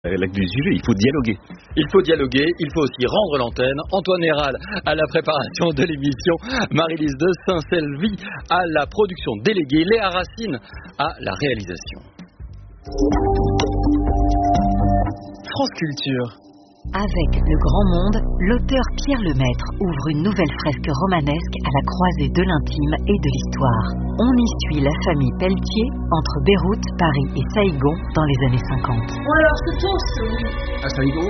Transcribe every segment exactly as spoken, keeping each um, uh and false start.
Avec du sujet, il faut dialoguer. Il faut dialoguer, il faut aussi rendre l'antenne. Antoine Héral à la préparation de l'émission, Marie-Lise de Saint-Selvi à la production déléguée, Léa Racine à la réalisation. France Culture. Avec Le Grand Monde, l'auteur Pierre Lemaître ouvre une nouvelle fresque romanesque à la croisée de l'intime et de l'histoire. On y suit la famille Pelletier entre Beyrouth, Paris et Saïgon dans les années cinquante. Bon alors, c'est toi, c'est À Saïgon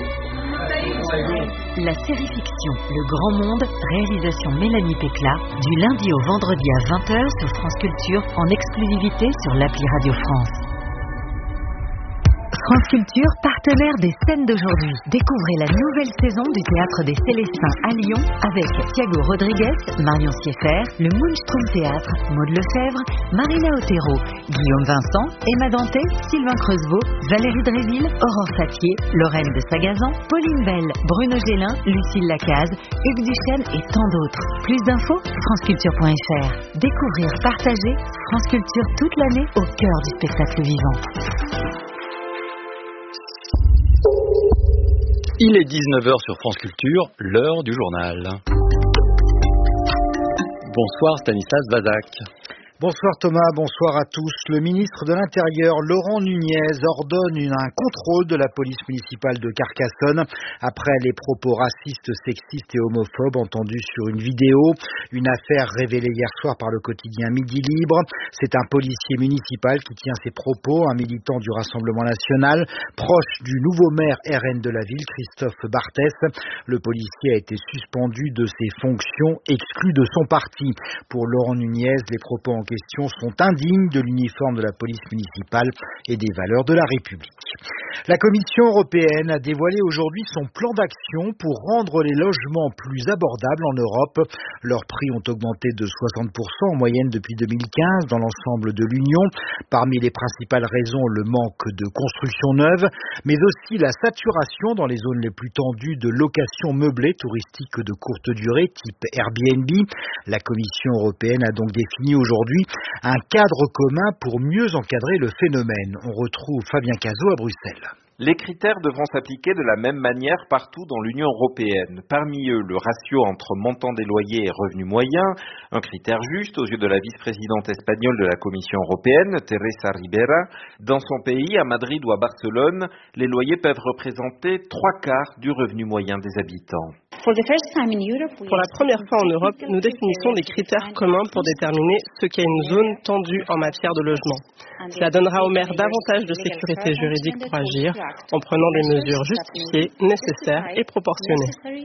La série fiction Le Grand Monde, réalisation Mélanie Pécla, du lundi au vendredi à vingt heures sur France Culture en exclusivité sur l'appli Radio France. France Culture, partenaire des scènes d'aujourd'hui. Découvrez la nouvelle saison du Théâtre des Célestins à Lyon avec Thiago Rodriguez, Marion Sieffert, le Moonstrom Théâtre, Maud Lefebvre, Marina Otero, Guillaume Vincent, Emma Danté, Sylvain Creusevaux, Valérie Dréville, Aurore Satier, Lorraine de Sagazan, Pauline Bell, Bruno Gélin, Lucille Lacaze, Hugues Duchesne et tant d'autres. Plus d'infos, franceculture point f r. Découvrir, partager, France Culture toute l'année au cœur du spectacle vivant. Il est dix-neuf heures sur France Culture, l'heure du journal. Bonsoir Stanislas Vazak. Bonsoir Thomas, bonsoir à tous. Le ministre de l'Intérieur, Laurent Nunez, ordonne une, un contrôle de la police municipale de Carcassonne après les propos racistes, sexistes et homophobes entendus sur une vidéo. Une affaire révélée hier soir par le quotidien Midi Libre. C'est un policier municipal qui tient ses propos, un militant du Rassemblement national, proche du nouveau maire R N de la ville, Christophe Barthès. Le policier a été suspendu de ses fonctions, exclu de son parti. Pour Laurent Nunez, les propos en question sont indignes de l'uniforme de la police municipale et des valeurs de la République. La Commission européenne a dévoilé aujourd'hui son plan d'action pour rendre les logements plus abordables en Europe. Leurs prix ont augmenté de soixante pour cent en moyenne depuis deux mille quinze dans l'ensemble de l'Union. Parmi les principales raisons, le manque de construction neuve, mais aussi la saturation dans les zones les plus tendues de locations meublées touristiques de courte durée, type Airbnb. La Commission européenne a donc défini aujourd'hui un cadre commun pour mieux encadrer le phénomène. On retrouve Fabien Cazot à Bruxelles. Les critères devront s'appliquer de la même manière partout dans l'Union européenne. Parmi eux, le ratio entre montant des loyers et revenus moyens, un critère juste aux yeux de la vice-présidente espagnole de la Commission européenne, Teresa Ribera. Dans son pays, à Madrid ou à Barcelone, les loyers peuvent représenter trois quarts du revenu moyen des habitants. Pour la première fois en Europe, nous définissons des critères communs pour déterminer ce qu'est une zone tendue en matière de logement. Cela donnera aux maires davantage de sécurité juridique pour agir en prenant des mesures justifiées, nécessaires et proportionnées.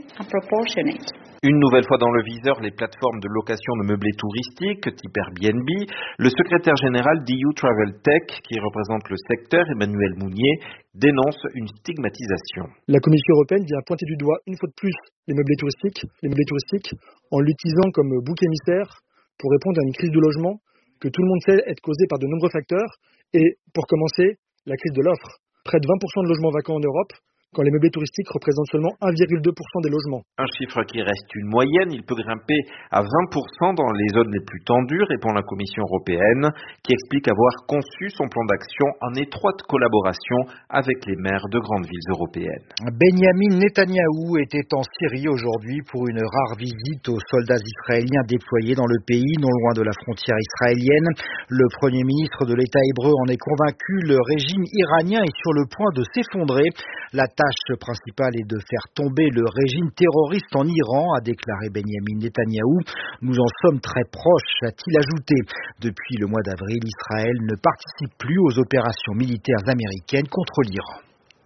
Une nouvelle fois dans le viseur, les plateformes de location de meublés touristiques type Airbnb. Le secrétaire général d'E U Travel Tech, qui représente le secteur, Emmanuel Mounier, dénonce une stigmatisation. La Commission européenne vient pointer du doigt une fois de plus les meublés touristiques, les meublés touristiques en l'utilisant comme bouc émissaire pour répondre à une crise de logement que tout le monde sait être causée par de nombreux facteurs. Et pour commencer, la crise de l'offre. Près de vingt pour cent de logements vacants en Europe, quand les meublés touristiques représentent seulement un virgule deux pour cent des logements. Un chiffre qui reste une moyenne, il peut grimper à vingt pour cent dans les zones les plus tendues, répond la Commission européenne, qui explique avoir conçu son plan d'action en étroite collaboration avec les maires de grandes villes européennes. Benyamin Netanyahou était en Syrie aujourd'hui pour une rare visite aux soldats israéliens déployés dans le pays, non loin de la frontière israélienne. Le Premier ministre de l'État hébreu en est convaincu, le régime iranien est sur le point de s'effondrer. La tâche principale est de faire tomber le régime terroriste en Iran, a déclaré Benyamin Netanyahou. Nous en sommes très proches, a-t-il ajouté. Depuis le mois d'avril, Israël ne participe plus aux opérations militaires américaines contre l'Iran.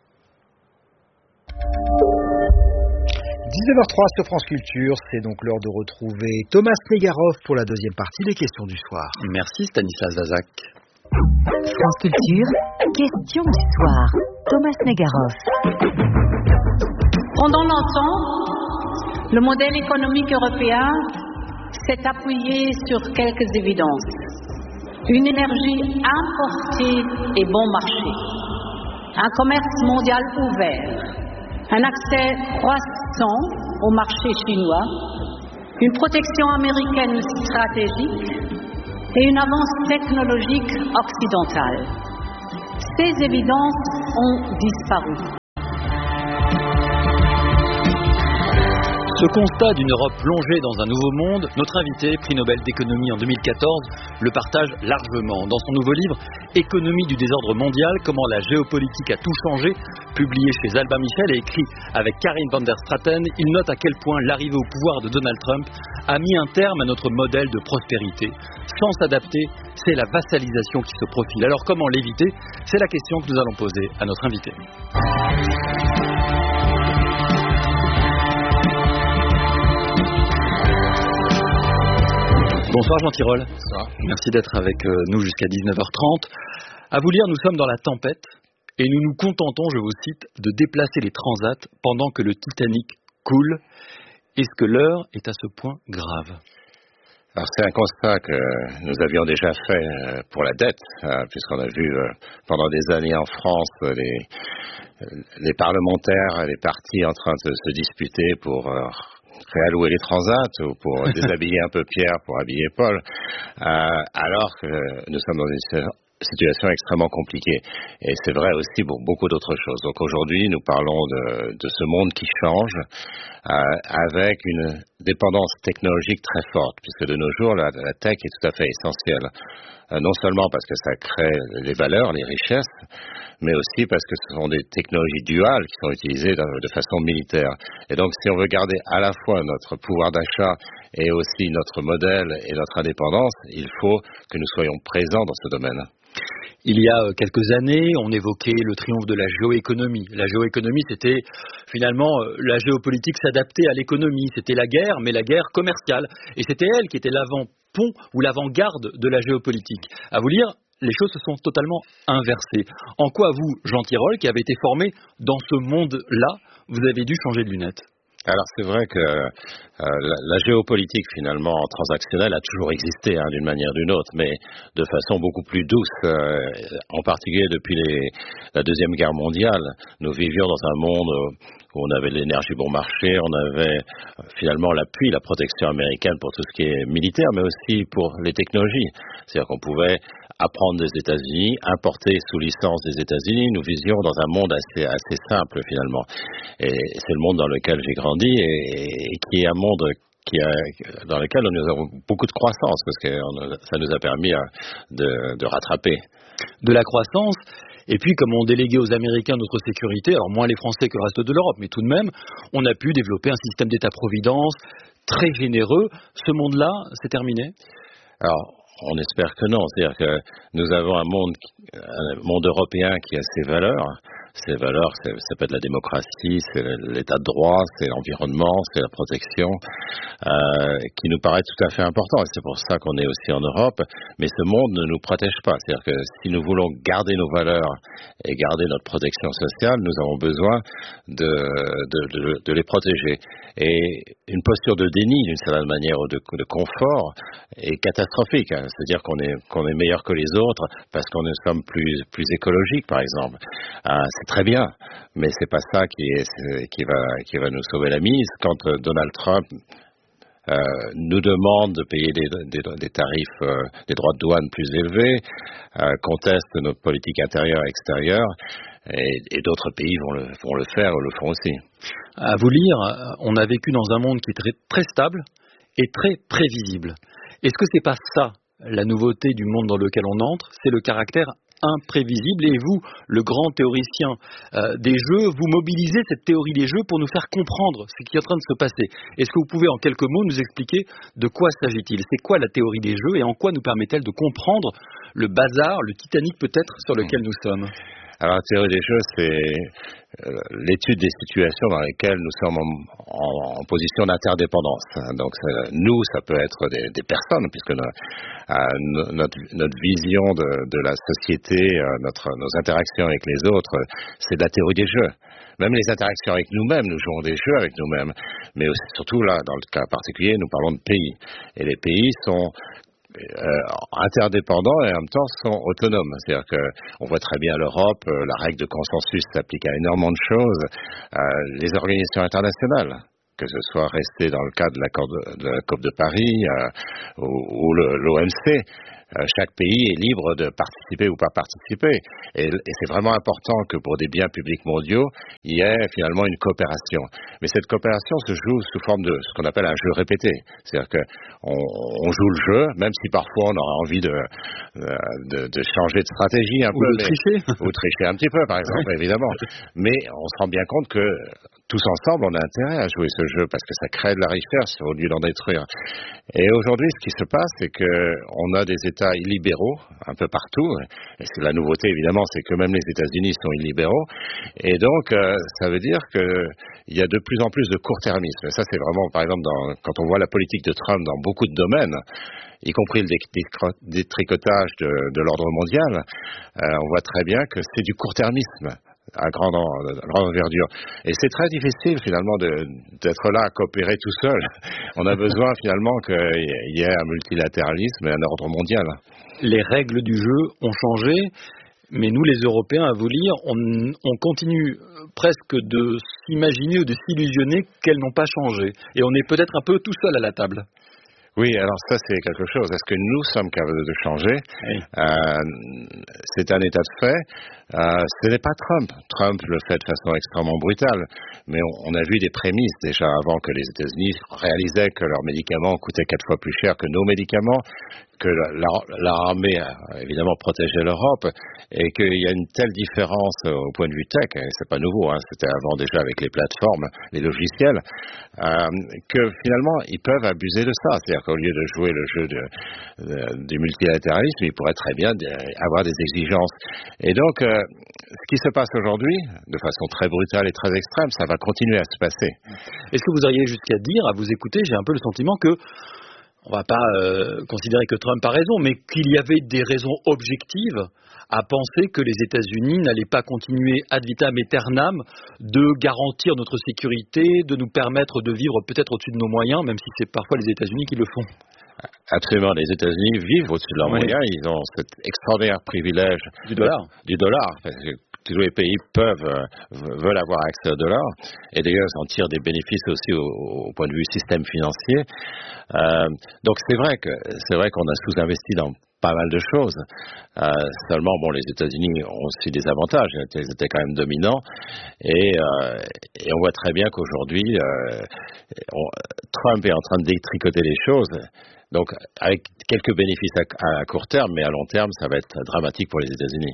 dix-neuf heures trois sur France Culture, c'est donc l'heure de retrouver Thomas Negaroff pour la deuxième partie des questions du soir. Merci Stanislas Vazak. France Culture, question du soir. Thomas Negaroff. Pendant longtemps, le modèle économique européen s'est appuyé sur quelques évidences. Une énergie importée et bon marché. Un commerce mondial ouvert. Un accès croissant au marché chinois. Une protection américaine stratégique. Et une avance technologique occidentale. ces évidences ont disparu. Ce constat d'une Europe plongée dans un nouveau monde, notre invité, prix Nobel d'économie en deux mille quatorze, le partage largement. Dans son nouveau livre « Économie du désordre mondial, comment la géopolitique a tout changé », publié chez Albin Michel et écrit avec Karine van der Straten, il note à quel point l'arrivée au pouvoir de Donald Trump a mis un terme à notre modèle de prospérité. Sans s'adapter, c'est la vassalisation qui se profile. Alors comment l'éviter ? C'est la question que nous allons poser à notre invité. Bonsoir Jean Tirole. Bonsoir. Merci d'être avec nous jusqu'à dix-neuf heures trente. À vous lire, nous sommes dans la tempête et nous nous contentons, je vous cite, de déplacer les transats pendant que le Titanic coule. Est-ce que l'heure est à ce point grave ? Alors c'est un constat que nous avions déjà fait pour la dette, puisqu'on a vu pendant des années en France les, les parlementaires, les partis en train de se disputer pour réallouer les transats ou pour déshabiller un peu Pierre pour habiller Paul, euh, alors que nous sommes dans une situation extrêmement compliquée. Et c'est vrai aussi pour beaucoup d'autres choses. Donc aujourd'hui, nous parlons de, de ce monde qui change euh, avec une dépendance technologique très forte, puisque de nos jours, la, la tech est tout à fait essentielle. Euh, non seulement parce que ça crée les valeurs, les richesses, mais aussi parce que ce sont des technologies duales qui sont utilisées de, de façon militaire. Et donc, si on veut garder à la fois notre pouvoir d'achat et aussi notre modèle et notre indépendance, il faut que nous soyons présents dans ce domaine. Il y a quelques années, on évoquait le triomphe de la géoéconomie. La géoéconomie, c'était finalement la géopolitique s'adapter à l'économie. C'était la guerre, mais la guerre commerciale. Et c'était elle qui était l'avant-pont ou l'avant-garde de la géopolitique. À vous lire, les choses se sont totalement inversées. En quoi vous, Jean Tirole, qui avez été formé dans ce monde-là, vous avez dû changer de lunettes ? Alors c'est vrai que euh, la, la géopolitique finalement transactionnelle a toujours existé hein, d'une manière ou d'une autre, mais de façon beaucoup plus douce. Euh, en particulier depuis les, la Deuxième Guerre mondiale, nous vivions dans un monde où on avait l'énergie bon marché, on avait euh, finalement l'appui, la protection américaine pour tout ce qui est militaire, mais aussi pour les technologies. C'est-à-dire qu'on pouvait apprendre des États-Unis, importer sous licence des États-Unis. Nous vivions dans un monde assez, assez simple finalement. Et c'est le monde dans lequel j'ai grandi et, et qui est un monde qui a, dans lequel nous avons beaucoup de croissance parce que on, ça nous a permis de, de rattraper. De la croissance. Et puis, comme on déléguait aux Américains notre sécurité, alors moins les Français que le reste de l'Europe, mais tout de même, on a pu développer un système d'État-providence très généreux. Ce monde-là, c'est terminé ? Alors, on espère que non. C'est-à-dire que nous avons un monde, un monde européen qui a ses valeurs. Ces valeurs, c'est, ça peut être la démocratie, c'est l'état de droit, c'est l'environnement, c'est la protection, euh, qui nous paraît tout à fait important. Et c'est pour ça qu'on est aussi en Europe. Mais ce monde ne nous protège pas. C'est-à-dire que si nous voulons garder nos valeurs et garder notre protection sociale, nous avons besoin de, de, de, de les protéger. Et une posture de déni, d'une certaine manière, ou de, de confort, est catastrophique. Hein. C'est-à-dire qu'on est, qu'on est meilleur que les autres parce qu'on nous sommes plus, plus écologiques, par exemple. Euh, c'est très bien, mais c'est pas ça qui, est, qui, va, qui va nous sauver la mise. Quand euh, Donald Trump euh, nous demande de payer des, des, des tarifs, euh, des droits de douane plus élevés, euh, conteste notre politique intérieure et extérieure, et, et d'autres pays vont le, vont le faire ou le font aussi. À vous lire, on a vécu dans un monde qui est très, très stable et très prévisible. Est-ce que c'est pas ça la nouveauté du monde dans lequel on entre ? C'est le caractère imprévisible, et vous, le grand théoricien euh, des jeux, vous mobilisez cette théorie des jeux pour nous faire comprendre ce qui est en train de se passer. Est-ce que vous pouvez en quelques mots nous expliquer de quoi s'agit-il ? C'est quoi la théorie des jeux et en quoi nous permet-elle de comprendre le bazar, le Titanic peut-être, sur lequel nous sommes ? Alors la théorie des jeux, c'est euh, l'étude des situations dans lesquelles nous sommes en, en, en position d'interdépendance. Donc euh, nous, ça peut être des, des personnes, puisque no, euh, notre, notre vision de, de la société, euh, notre, nos interactions avec les autres, c'est de la théorie des jeux. Même les interactions avec nous-mêmes, nous jouons des jeux avec nous-mêmes. Mais aussi, surtout là, dans le cas particulier, nous parlons de pays. Et les pays sont Euh, interdépendants et en même temps sont autonomes. C'est-à-dire qu'on voit très bien l'Europe, euh, la règle de consensus s'applique à énormément de choses. Euh, les organisations internationales, que ce soit resté dans le cadre de l'accord de, de la COP de Paris euh, ou, ou le, l'O M C, euh, chaque pays est libre de participer ou pas participer. Et, et c'est vraiment important que pour des biens publics mondiaux, il y ait finalement une coopération. Mais cette coopération se joue sous forme de ce qu'on appelle un jeu répété. C'est-à-dire qu'on on joue le jeu, même si parfois on aura envie de, de, de changer de stratégie un ou peu. De mais, tricher. Ou tricher un petit peu, par exemple, oui. Évidemment. Mais on se rend bien compte que tous ensemble, on a intérêt à jouer ce jeu parce que ça crée de la richesse au lieu d'en détruire. Et aujourd'hui, ce qui se passe, c'est qu'on a des États illibéraux un peu partout. Et c'est la nouveauté, évidemment, c'est que même les États-Unis sont illibéraux. Et donc, euh, ça veut dire qu'il y a de plus en plus de court-termisme. Et ça, c'est vraiment, par exemple, dans, quand on voit la politique de Trump dans beaucoup de domaines, y compris le détricotage de, de l'ordre mondial, euh, on voit très bien que c'est du court-termisme à grande, à grande envergure. Et c'est très difficile finalement de, d'être là à coopérer tout seul. On a besoin finalement qu'il y ait un multilatéralisme et un ordre mondial. Les règles du jeu ont changé, mais nous les Européens, à vous lire, on, on continue presque de s'imaginer ou de s'illusionner qu'elles n'ont pas changé. Et on est peut-être un peu tout seul à la table. Oui, alors ça c'est quelque chose. Est-ce que nous sommes capables de changer? Oui. euh, C'est un état de fait. Euh, ce n'est pas Trump. Trump le fait de façon extrêmement brutale. Mais on, on a vu des prémices déjà avant que les États-Unis réalisaient que leurs médicaments coûtaient quatre fois plus cher que nos médicaments, que l'armée a évidemment protégé l'Europe et qu'il y a une telle différence au point de vue tech, et c'est pas nouveau, hein, c'était avant déjà avec les plateformes, les logiciels, euh, que finalement ils peuvent abuser de ça. C'est-à-dire qu'au lieu de jouer le jeu de, de, du multilatéralisme, ils pourraient très bien avoir des exigences. Et donc, euh, ce qui se passe aujourd'hui, de façon très brutale et très extrême, ça va continuer à se passer. Est-ce que vous auriez jusqu'à dire, à vous écouter, j'ai un peu le sentiment que on ne va pas euh, considérer que Trump a raison, mais qu'il y avait des raisons objectives à penser que les États-Unis n'allaient pas continuer ad vitam aeternam de garantir notre sécurité, de nous permettre de vivre peut-être au-dessus de nos moyens, même si c'est parfois les États-Unis qui le font. Absolument, les États-Unis vivent au-dessus de leurs oui. moyens, ils ont cet extraordinaire privilège du dollar. Du dollar. Parce que tous les pays peuvent, euh, veulent avoir accès au dollar, et d'ailleurs ils en tirent des bénéfices aussi au, au point de vue système financier. Euh, donc c'est vrai que c'est vrai qu'on a sous-investi dans pas mal de choses. Euh, seulement, bon, les États-Unis ont aussi des avantages. Ils étaient quand même dominants. Et, euh, et on voit très bien qu'aujourd'hui, euh, on, Trump est en train de détricoter les choses. Donc, avec quelques bénéfices à, à court terme, mais à long terme, ça va être dramatique pour les États-Unis.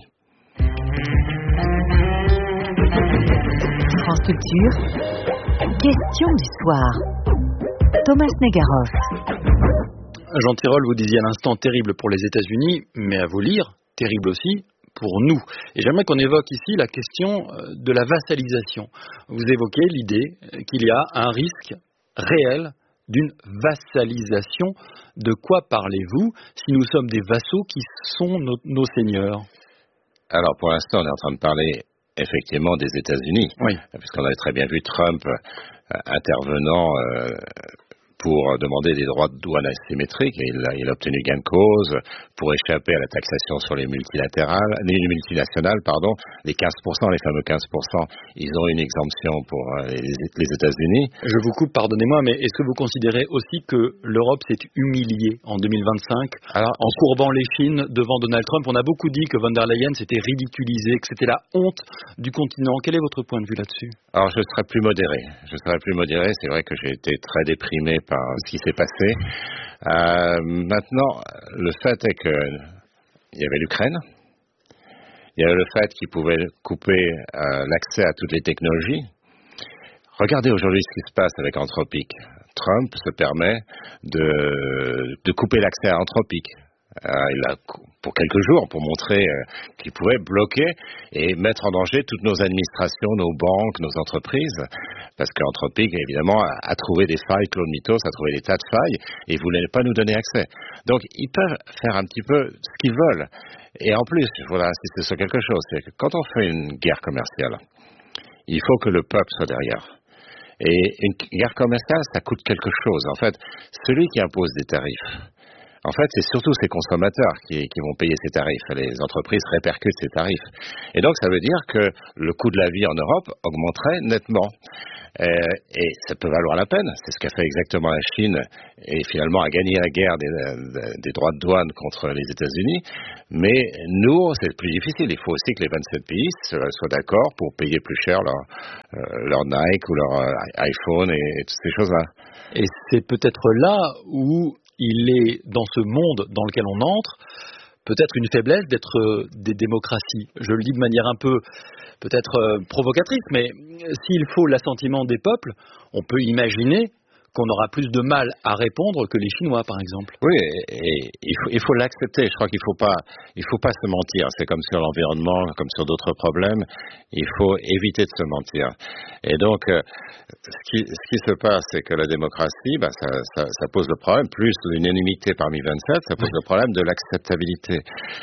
France Culture, question du soir. Thomas Negaroff. Jean Tirole, vous disiez à l'instant terrible pour les États-Unis, mais à vous lire, terrible aussi pour nous. Et j'aimerais qu'on évoque ici la question de la vassalisation. Vous évoquez l'idée qu'il y a un risque réel d'une vassalisation. De quoi parlez-vous si nous sommes des vassaux qui sont nos, nos seigneurs? Alors pour l'instant, on est en train de parler effectivement des États-Unis, oui. Puisqu'on avait très bien vu Trump euh, intervenant euh, pour demander des droits de douane asymétriques, et il a, il a obtenu gain de cause pour échapper à la taxation sur les multilatérales, les multinationales, pardon, les quinze pour cent, les fameux quinze pour cent, ils ont une exemption pour les, les États-Unis. Je vous coupe, pardonnez-moi, mais est-ce que vous considérez aussi que l'Europe s'est humiliée en deux mille vingt-cinq Alors, en courbant l'échine devant Donald Trump? On a beaucoup dit que von der Leyen s'était ridiculisée, que c'était la honte du continent. Quel est votre point de vue là-dessus? Alors, je serais plus modéré. Je serais plus modéré. C'est vrai que j'ai été très déprimé par ce qui s'est passé. Euh, maintenant, le fait est que il y avait l'Ukraine, il y avait le fait qu'ils pouvaient couper euh, l'accès à toutes les technologies. Regardez aujourd'hui ce qui se passe avec Anthropic. Trump se permet de, de couper l'accès à Anthropic. Euh, il a, pour quelques jours, pour montrer euh, qu'il pouvait bloquer et mettre en danger toutes nos administrations, nos banques, nos entreprises, parce qu'Anthropic, évidemment, a, a trouvé des failles, Claude Mittos a trouvé des tas de failles, et ne voulait pas nous donner accès. Donc, ils peuvent faire un petit peu ce qu'ils veulent. Et en plus, je voudrais insister sur quelque chose, c'est que quand on fait une guerre commerciale, il faut que le peuple soit derrière. Et une guerre commerciale, ça coûte quelque chose. En fait, celui qui impose des tarifs, en fait, c'est surtout ces consommateurs qui, qui vont payer ces tarifs. Les entreprises répercutent ces tarifs. Et donc, ça veut dire que le coût de la vie en Europe augmenterait nettement. Euh, et ça peut valoir la peine. C'est ce qu'a fait exactement la Chine et finalement a gagné la guerre des, des droits de douane contre les États-Unis. Mais nous, c'est plus difficile. Il faut aussi que les vingt-sept pays soient d'accord pour payer plus cher leur, euh, leur Nike ou leur euh, iPhone et, et toutes ces choses-là. Et c'est peut-être là où il est, dans ce monde dans lequel on entre, peut-être une faiblesse d'être euh, des démocraties. Je le dis de manière un peu peut-être euh, provocatrice, mais s'il faut l'assentiment des peuples, on peut imaginer qu'on aura plus de mal à répondre que les Chinois, par exemple. Oui, et, et il faut, il faut l'accepter. Je crois qu'il faut pas, il faut pas se mentir. C'est comme sur l'environnement, comme sur d'autres problèmes. Il faut éviter de se mentir. Et donc, euh, ce, qui, ce qui se passe, c'est que la démocratie, ben, ça, ça, ça pose le problème. Plus l'unanimité parmi vingt-sept, ça pose oui. le problème de l'acceptabilité.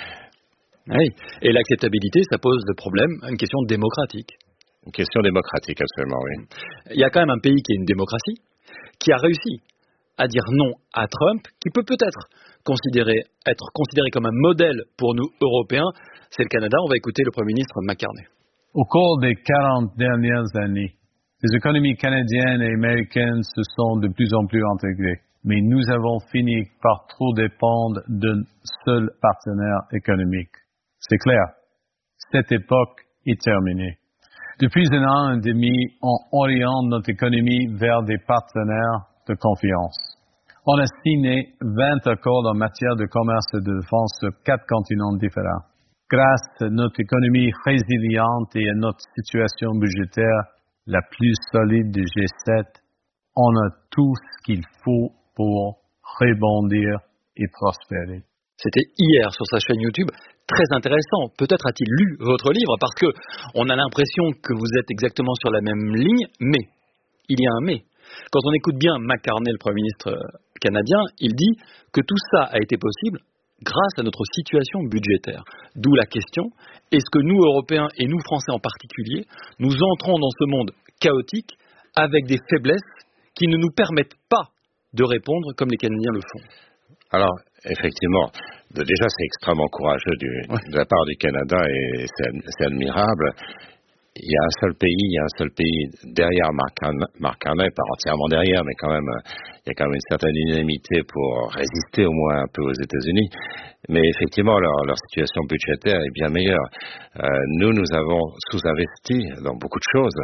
Oui. Et l'acceptabilité, ça pose le problème, une question démocratique. Une question démocratique, absolument, oui. Il y a quand même un pays qui est une démocratie, qui a réussi à dire non à Trump, qui peut peut-être considérer, être considéré comme un modèle pour nous, Européens, c'est le Canada. On va écouter le Premier ministre McCartney. Au cours des quarante dernières années, les économies canadiennes et américaines se sont de plus en plus intégrées. Mais nous avons fini par trop dépendre d'un seul partenaire économique. C'est clair, cette époque est terminée. Depuis un an et demi, on oriente notre économie vers des partenaires de confiance. On a signé vingt accords en matière de commerce et de défense sur quatre continents différents. Grâce à notre économie résiliente et à notre situation budgétaire la plus solide du G sept, on a tout ce qu'il faut pour rebondir et prospérer. C'était hier sur sa chaîne YouTube. Très intéressant. Peut-être a-t-il lu votre livre parce que on a l'impression que vous êtes exactement sur la même ligne, mais il y a un mais. Quand on écoute bien McCartney, le Premier ministre canadien, il dit que tout ça a été possible grâce à notre situation budgétaire. D'où la question, est-ce que nous, Européens, et nous, Français en particulier, nous entrons dans ce monde chaotique avec des faiblesses qui ne nous permettent pas de répondre comme les Canadiens le font? Alors, effectivement, déjà c'est extrêmement courageux du, ouais. de la part du Canada et c'est, c'est admirable. Il y a un seul pays, il y a un seul pays derrière Mark Carney, pas entièrement derrière, mais quand même, il y a quand même une certaine unanimité pour résister au moins un peu aux États-Unis. Mais effectivement, leur, leur situation budgétaire est bien meilleure. Euh, nous, nous avons sous-investi dans beaucoup de choses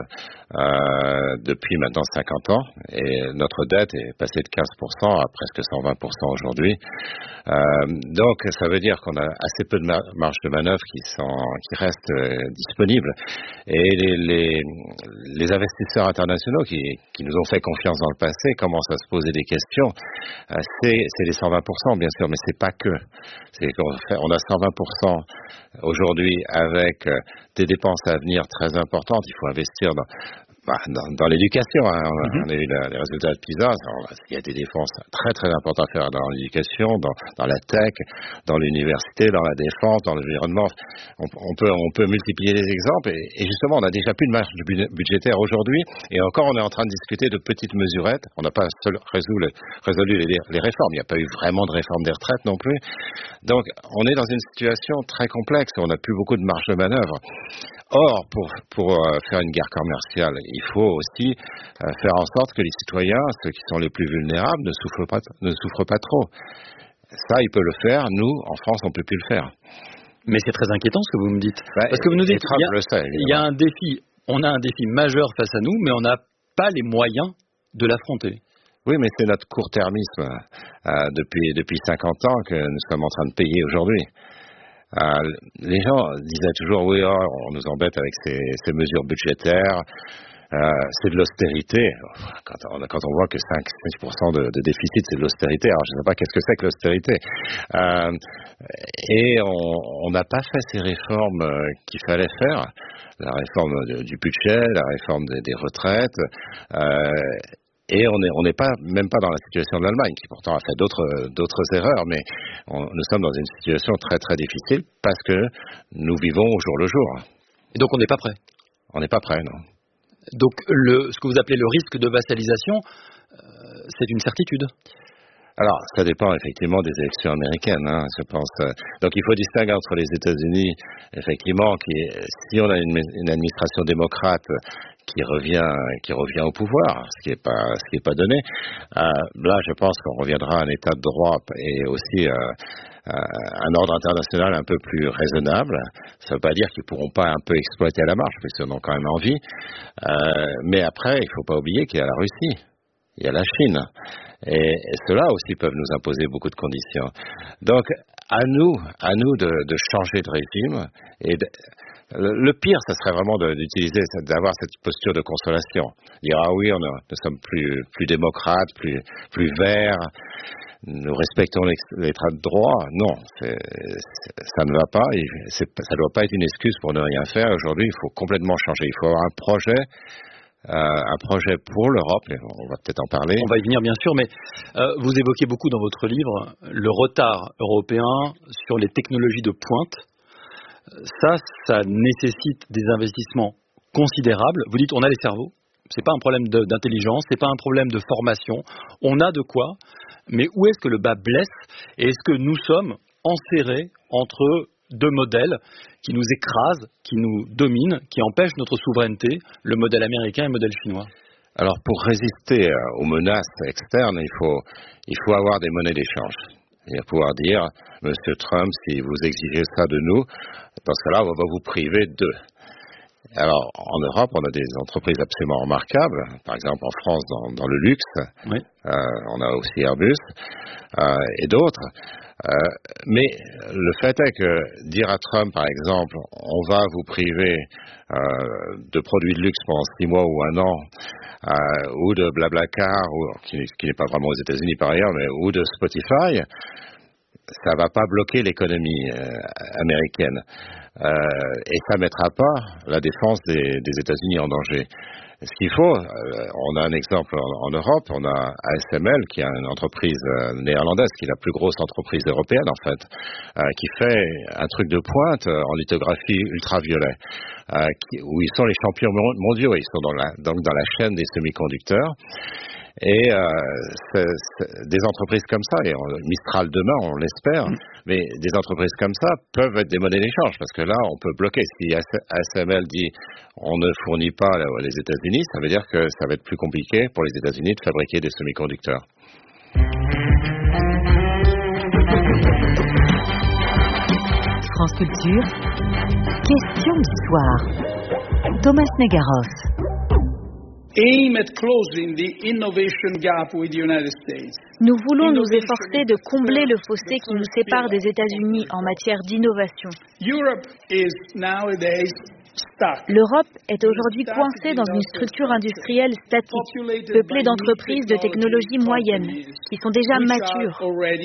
euh, depuis maintenant cinquante ans, et notre dette est passée de quinze pour cent à presque cent vingt pour cent aujourd'hui. Euh, donc, ça veut dire qu'on a assez peu de marge de manœuvre qui sont, qui restent euh, disponibles. Et les, les, les investisseurs internationaux qui, qui nous ont fait confiance dans le passé commencent à se poser des questions. Euh, c'est, c'est les cent vingt pour cent, bien sûr, mais c'est pas que. C'est qu'on fait, on a cent vingt pour cent aujourd'hui avec euh, des dépenses à venir très importantes. Il faut investir dans, bah, dans, dans l'éducation. Hein. On, mm-hmm. on a eu la, les résultats de PISA. Il y a des dépenses très très importantes à faire dans l'éducation, dans, dans la tech, dans l'université, dans la défense, dans l'environnement. On, on peut on peut multiplier les exemples. Et, et justement, on a déjà plus de marge budgétaire aujourd'hui. Et encore, on est en train de discuter de petites mesurettes. On n'a pas seul résolu, résolu les, les réformes. Il n'y a pas eu vraiment de réforme des retraites non plus. Donc, on est dans une situation très complexe. On n'a plus beaucoup de marge de manœuvre. Or, pour, pour euh, faire une guerre commerciale, il faut aussi euh, faire en sorte que les citoyens, ceux qui sont les plus vulnérables, ne souffrent pas, ne souffrent pas trop. Ça, il peut le faire. Nous, en France, on ne peut plus le faire. Mais c'est très inquiétant ce que vous me dites. Bah, Parce que vous nous dites qu'il y, y a un défi, on a un défi majeur face à nous, mais on n'a pas les moyens de l'affronter. Oui, mais c'est notre court-termisme euh, depuis, depuis cinquante ans que nous sommes en train de payer aujourd'hui. Euh, les gens disaient toujours, oui, oh, on nous embête avec ces, ces mesures budgétaires, euh, c'est de l'austérité. Quand on, quand on voit que cinq pour cent de, de déficit, c'est de l'austérité, alors je ne sais pas qu'est-ce que c'est que l'austérité. Euh, et on n'a pas fait ces réformes euh, qu'il fallait faire. La réforme de, du budget, la réforme des, des retraites. Euh, Et on n'est on n'est pas même pas dans la situation de l'Allemagne, qui pourtant a fait d'autres d'autres erreurs, mais on, nous sommes dans une situation très très difficile parce que nous vivons au jour le jour. Et donc on n'est pas prêt. On n'est pas prêt, non. Donc le, ce que vous appelez le risque de vassalisation, euh, c'est une certitude. Alors, ça dépend effectivement des élections américaines, hein, je pense. Donc, il faut distinguer entre les États-Unis, effectivement, qui, si on a une, une administration démocrate qui revient, qui revient au pouvoir, ce qui n'est pas, ce qui est pas donné. Euh, là, je pense qu'on reviendra à un état de droit et aussi euh, un ordre international un peu plus raisonnable. Ça ne veut pas dire qu'ils ne pourront pas un peu exploiter à la marge, parce qu'ils en ont quand même envie. Euh, mais après, il ne faut pas oublier qu'il y a la Russie, il y a la Chine. Et, et ceux-là aussi peuvent nous imposer beaucoup de conditions. Donc, à nous, à nous de, de changer de régime. Et de, le, le pire, ça serait vraiment de, d'utiliser, d'avoir cette posture de consolation. Dire, ah oui, on a, nous sommes plus, plus démocrates, plus, plus verts. Nous respectons l'état de droit. Non, c'est, c'est, ça ne va pas. Et c'est, ça ne doit pas être une excuse pour ne rien faire. Aujourd'hui, il faut complètement changer. Il faut avoir un projet, euh, un projet pour l'Europe. Et on va peut-être en parler. On va y venir, bien sûr. Mais euh, vous évoquez beaucoup dans votre livre le retard européen sur les technologies de pointe. Ça, ça nécessite des investissements considérables. Vous dites, on a les cerveaux. C'est pas un problème de, d'intelligence. C'est pas un problème de formation. On a de quoi. Mais où est-ce que le bas blesse? Et est-ce que nous sommes enserrés entre deux modèles qui nous écrasent, qui nous dominent, qui empêchent notre souveraineté, le modèle américain et le modèle chinois? Alors, pour résister aux menaces externes, il faut, il faut avoir des monnaies d'échange. Et pouvoir dire, Monsieur Trump, si vous exigez ça de nous, dans ce cas-là, on va vous priver d'eux. Alors, en Europe, on a des entreprises absolument remarquables. Par exemple, en France, dans, dans le luxe, oui. euh, on a aussi Airbus euh, et d'autres. Euh, mais le fait est que dire à Trump, par exemple, on va vous priver euh, de produits de luxe pendant six mois ou un an, euh, ou de Blablacar, ou, qui, qui n'est pas vraiment aux États-Unis par ailleurs, mais ou de Spotify, ça va pas bloquer l'économie euh, américaine. Euh, et ça ne mettra pas la défense des, des États-Unis en danger. Ce qu'il faut, euh, on a un exemple en, en Europe, on a A S M L, qui est une entreprise euh, néerlandaise, qui est la plus grosse entreprise européenne en fait, euh, qui fait un truc de pointe euh, en lithographie ultraviolet, euh, qui, où ils sont les champions mondiaux, ils sont dans la, donc dans la chaîne des semi-conducteurs. Et euh, c'est, c'est des entreprises comme ça, et on, Mistral demain, on l'espère, mmh. mais des entreprises comme ça peuvent être des monnaies d'échange, parce que là, on peut bloquer. Si A S M L dit on ne fournit pas les États-Unis, ça veut dire que ça va être plus compliqué pour les États-Unis de fabriquer des semi-conducteurs. France Culture, question d'histoire. Thomas Negaros. Nous voulons nous efforcer de combler le fossé qui nous sépare des États-Unis en matière d'innovation. L'Europe est aujourd'hui coincée dans une structure industrielle statique, peuplée d'entreprises de technologie moyenne, qui sont déjà matures.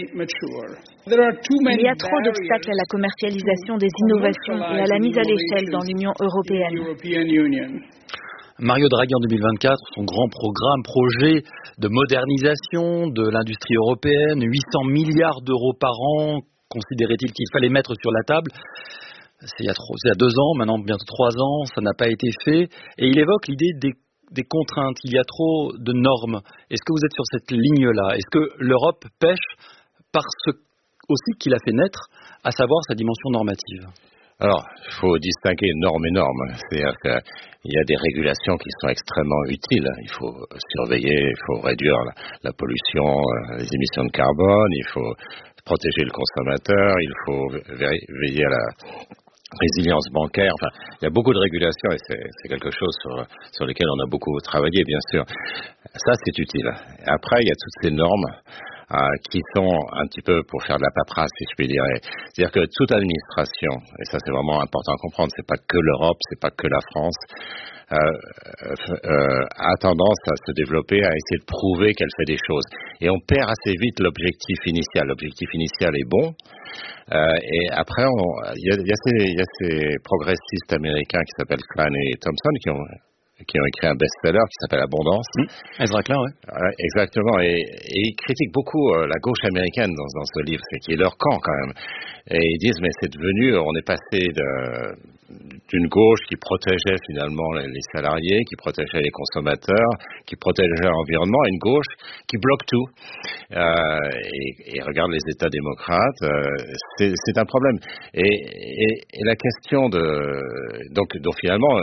Il y a trop d'obstacles à la commercialisation des innovations et à la mise à l'échelle dans l'Union européenne. Mario Draghi en deux mille vingt-quatre, son grand programme, projet de modernisation de l'industrie européenne, huit cents milliards d'euros par an, considérait-il qu'il fallait mettre sur la table. C'est il y a, trop, c'est il y a deux ans, maintenant bientôt trois ans, ça n'a pas été fait. Et il évoque l'idée des, des contraintes, il y a trop de normes. Est-ce que vous êtes sur cette ligne-là? Est-ce que l'Europe pêche par ce aussi qu'il a fait naître, à savoir sa dimension normative? Alors, il faut distinguer normes et normes. C'est-à-dire qu'il y a des régulations qui sont extrêmement utiles. Il faut surveiller, il faut réduire la, la pollution, les émissions de carbone, il faut protéger le consommateur, il faut veiller à la résilience bancaire. Enfin, il y a beaucoup de régulations et c'est, c'est quelque chose sur, sur lequel on a beaucoup travaillé, bien sûr. Ça, c'est utile. Et après, il y a toutes ces normes Euh, qui sont un petit peu pour faire de la paperasse, si je puis dire. C'est-à-dire que toute administration, et ça c'est vraiment important à comprendre, c'est pas que l'Europe, c'est pas que la France, euh, euh, a tendance à se développer, à essayer de prouver qu'elle fait des choses. Et on perd assez vite l'objectif initial. L'objectif initial est bon, euh, et après, il y, y, y a ces progressistes américains qui s'appellent Klein et Thompson qui ont qui ont écrit un best-seller qui s'appelle Abondance. Mmh. Ezra Klein, oui. Ouais, exactement. Et, et ils critiquent beaucoup euh, la gauche américaine dans, dans ce livre, c'est qui est leur camp quand même. Et ils disent, mais c'est devenu, on est passé de, d'une gauche qui protégeait finalement les salariés, qui protégeait les consommateurs, qui protégeait l'environnement, et une gauche qui bloque tout. Euh, et, et regarde les États démocrates, euh, c'est, c'est un problème. Et, et, et la question de... Donc, donc finalement,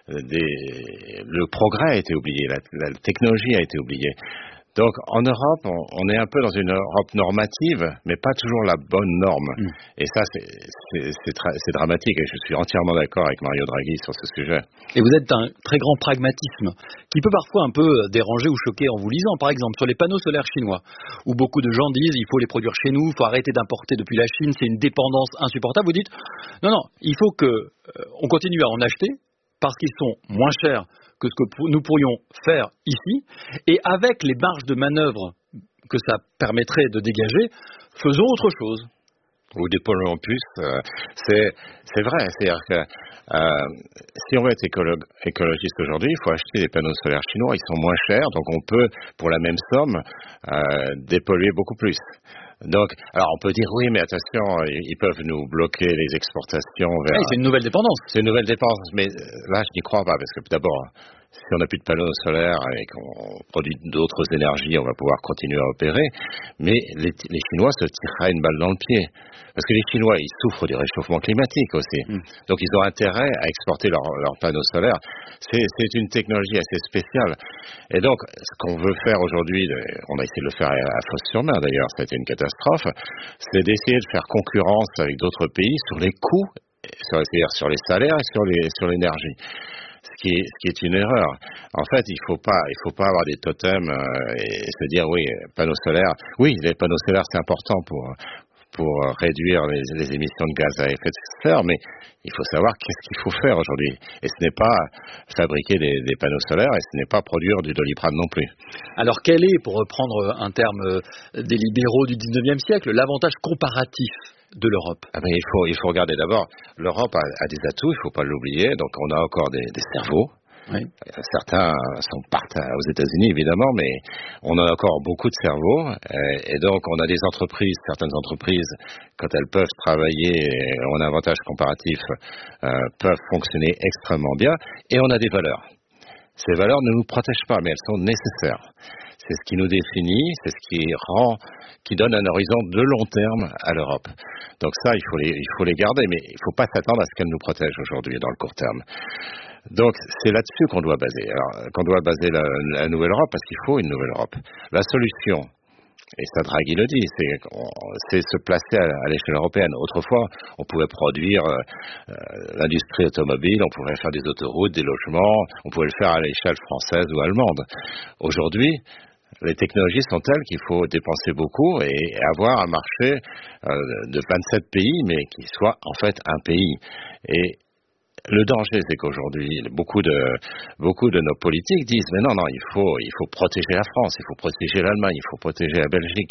des, le progrès a été oublié, la, la technologie a été oubliée. Donc, en Europe, on, on est un peu dans une Europe normative, mais pas toujours la bonne norme. Mmh. Et ça, c'est, c'est, c'est, tra- c'est dramatique. Et je suis entièrement d'accord avec Mario Draghi sur ce sujet. Et vous êtes d'un très grand pragmatisme qui peut parfois un peu déranger ou choquer en vous lisant. Par exemple, sur les panneaux solaires chinois, où beaucoup de gens disent il faut les produire chez nous, il faut arrêter d'importer depuis la Chine, c'est une dépendance insupportable. Vous dites non, non, il faut que euh, on continue à en acheter parce qu'ils sont moins chers que ce que nous pourrions faire ici, et avec les marges de manœuvre que ça permettrait de dégager, faisons autre chose. Ou des polluants plus, euh, c'est, c'est vrai, c'est-à-dire que euh, si on veut être écolo- écologiste aujourd'hui, il faut acheter des panneaux solaires chinois, ils sont moins chers, donc on peut, pour la même somme, euh, dépolluer beaucoup plus. Donc, alors on peut dire oui, mais attention, ils peuvent nous bloquer les exportations vers... Oui, c'est une nouvelle dépendance. C'est une nouvelle dépendance, mais là je n'y crois pas, parce que d'abord, si on n'a plus de panneaux solaires et qu'on produit d'autres énergies, on va pouvoir continuer à opérer, mais les, les Chinois se tireraient une balle dans le pied. Parce que les Chinois, ils souffrent du réchauffement climatique aussi. Mm. Donc ils ont intérêt à exporter leurs leur panneaux solaires. C'est, c'est une technologie assez spéciale. Et donc, ce qu'on veut faire aujourd'hui, on a essayé de le faire à Fos-sur-Mer d'ailleurs, ça a été une catastrophe, c'est d'essayer de faire concurrence avec d'autres pays sur les coûts, c'est-à-dire sur les salaires et sur, les, sur l'énergie. Ce qui, est, ce qui est une erreur. En fait, il faut pas, il faut pas avoir des totems euh, et se dire oui, panneaux solaires. Oui, les panneaux solaires c'est important pour pour réduire les, les émissions de gaz à effet de serre, mais il faut savoir qu'est-ce qu'il faut faire aujourd'hui. Et ce n'est pas fabriquer des, des panneaux solaires et ce n'est pas produire du Doliprane non plus. Alors quel est, pour reprendre un terme des libéraux du dix-neuvième siècle, l'avantage comparatif de l'Europe? Ah ben, il faut, il faut regarder d'abord, l'Europe a, a des atouts, il ne faut pas l'oublier, donc on a encore des, des cerveaux. Oui. Certains sont partent aux États-Unis évidemment, mais on a encore beaucoup de cerveaux et, et donc on a des entreprises, certaines entreprises, quand elles peuvent travailler, on a un avantage comparatif, euh, peuvent fonctionner extrêmement bien et on a des valeurs. Ces valeurs ne nous protègent pas, mais elles sont nécessaires. C'est ce qui nous définit, c'est ce qui rend, qui donne un horizon de long terme à l'Europe. Donc ça, il faut les, il faut les garder, mais il ne faut pas s'attendre à ce qu'elles nous protègent aujourd'hui dans le court terme. Donc c'est là-dessus qu'on doit baser, alors, qu'on doit baser la, la nouvelle Europe, parce qu'il faut une nouvelle Europe. La solution, et ça Draghi le dit, c'est, c'est se placer à, à l'échelle européenne. Autrefois, on pouvait produire euh, l'industrie automobile, on pouvait faire des autoroutes, des logements, on pouvait le faire à l'échelle française ou allemande. Aujourd'hui, les technologies sont telles qu'il faut dépenser beaucoup et avoir un marché euh, de vingt-sept pays, mais qui soit en fait un pays. Et le danger, c'est qu'aujourd'hui, beaucoup de, beaucoup de nos politiques disent mais non, non, il faut, il faut protéger la France, il faut protéger l'Allemagne, il faut protéger la Belgique.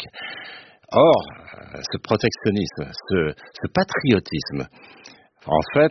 Or, ce protectionnisme, ce, ce patriotisme, en fait,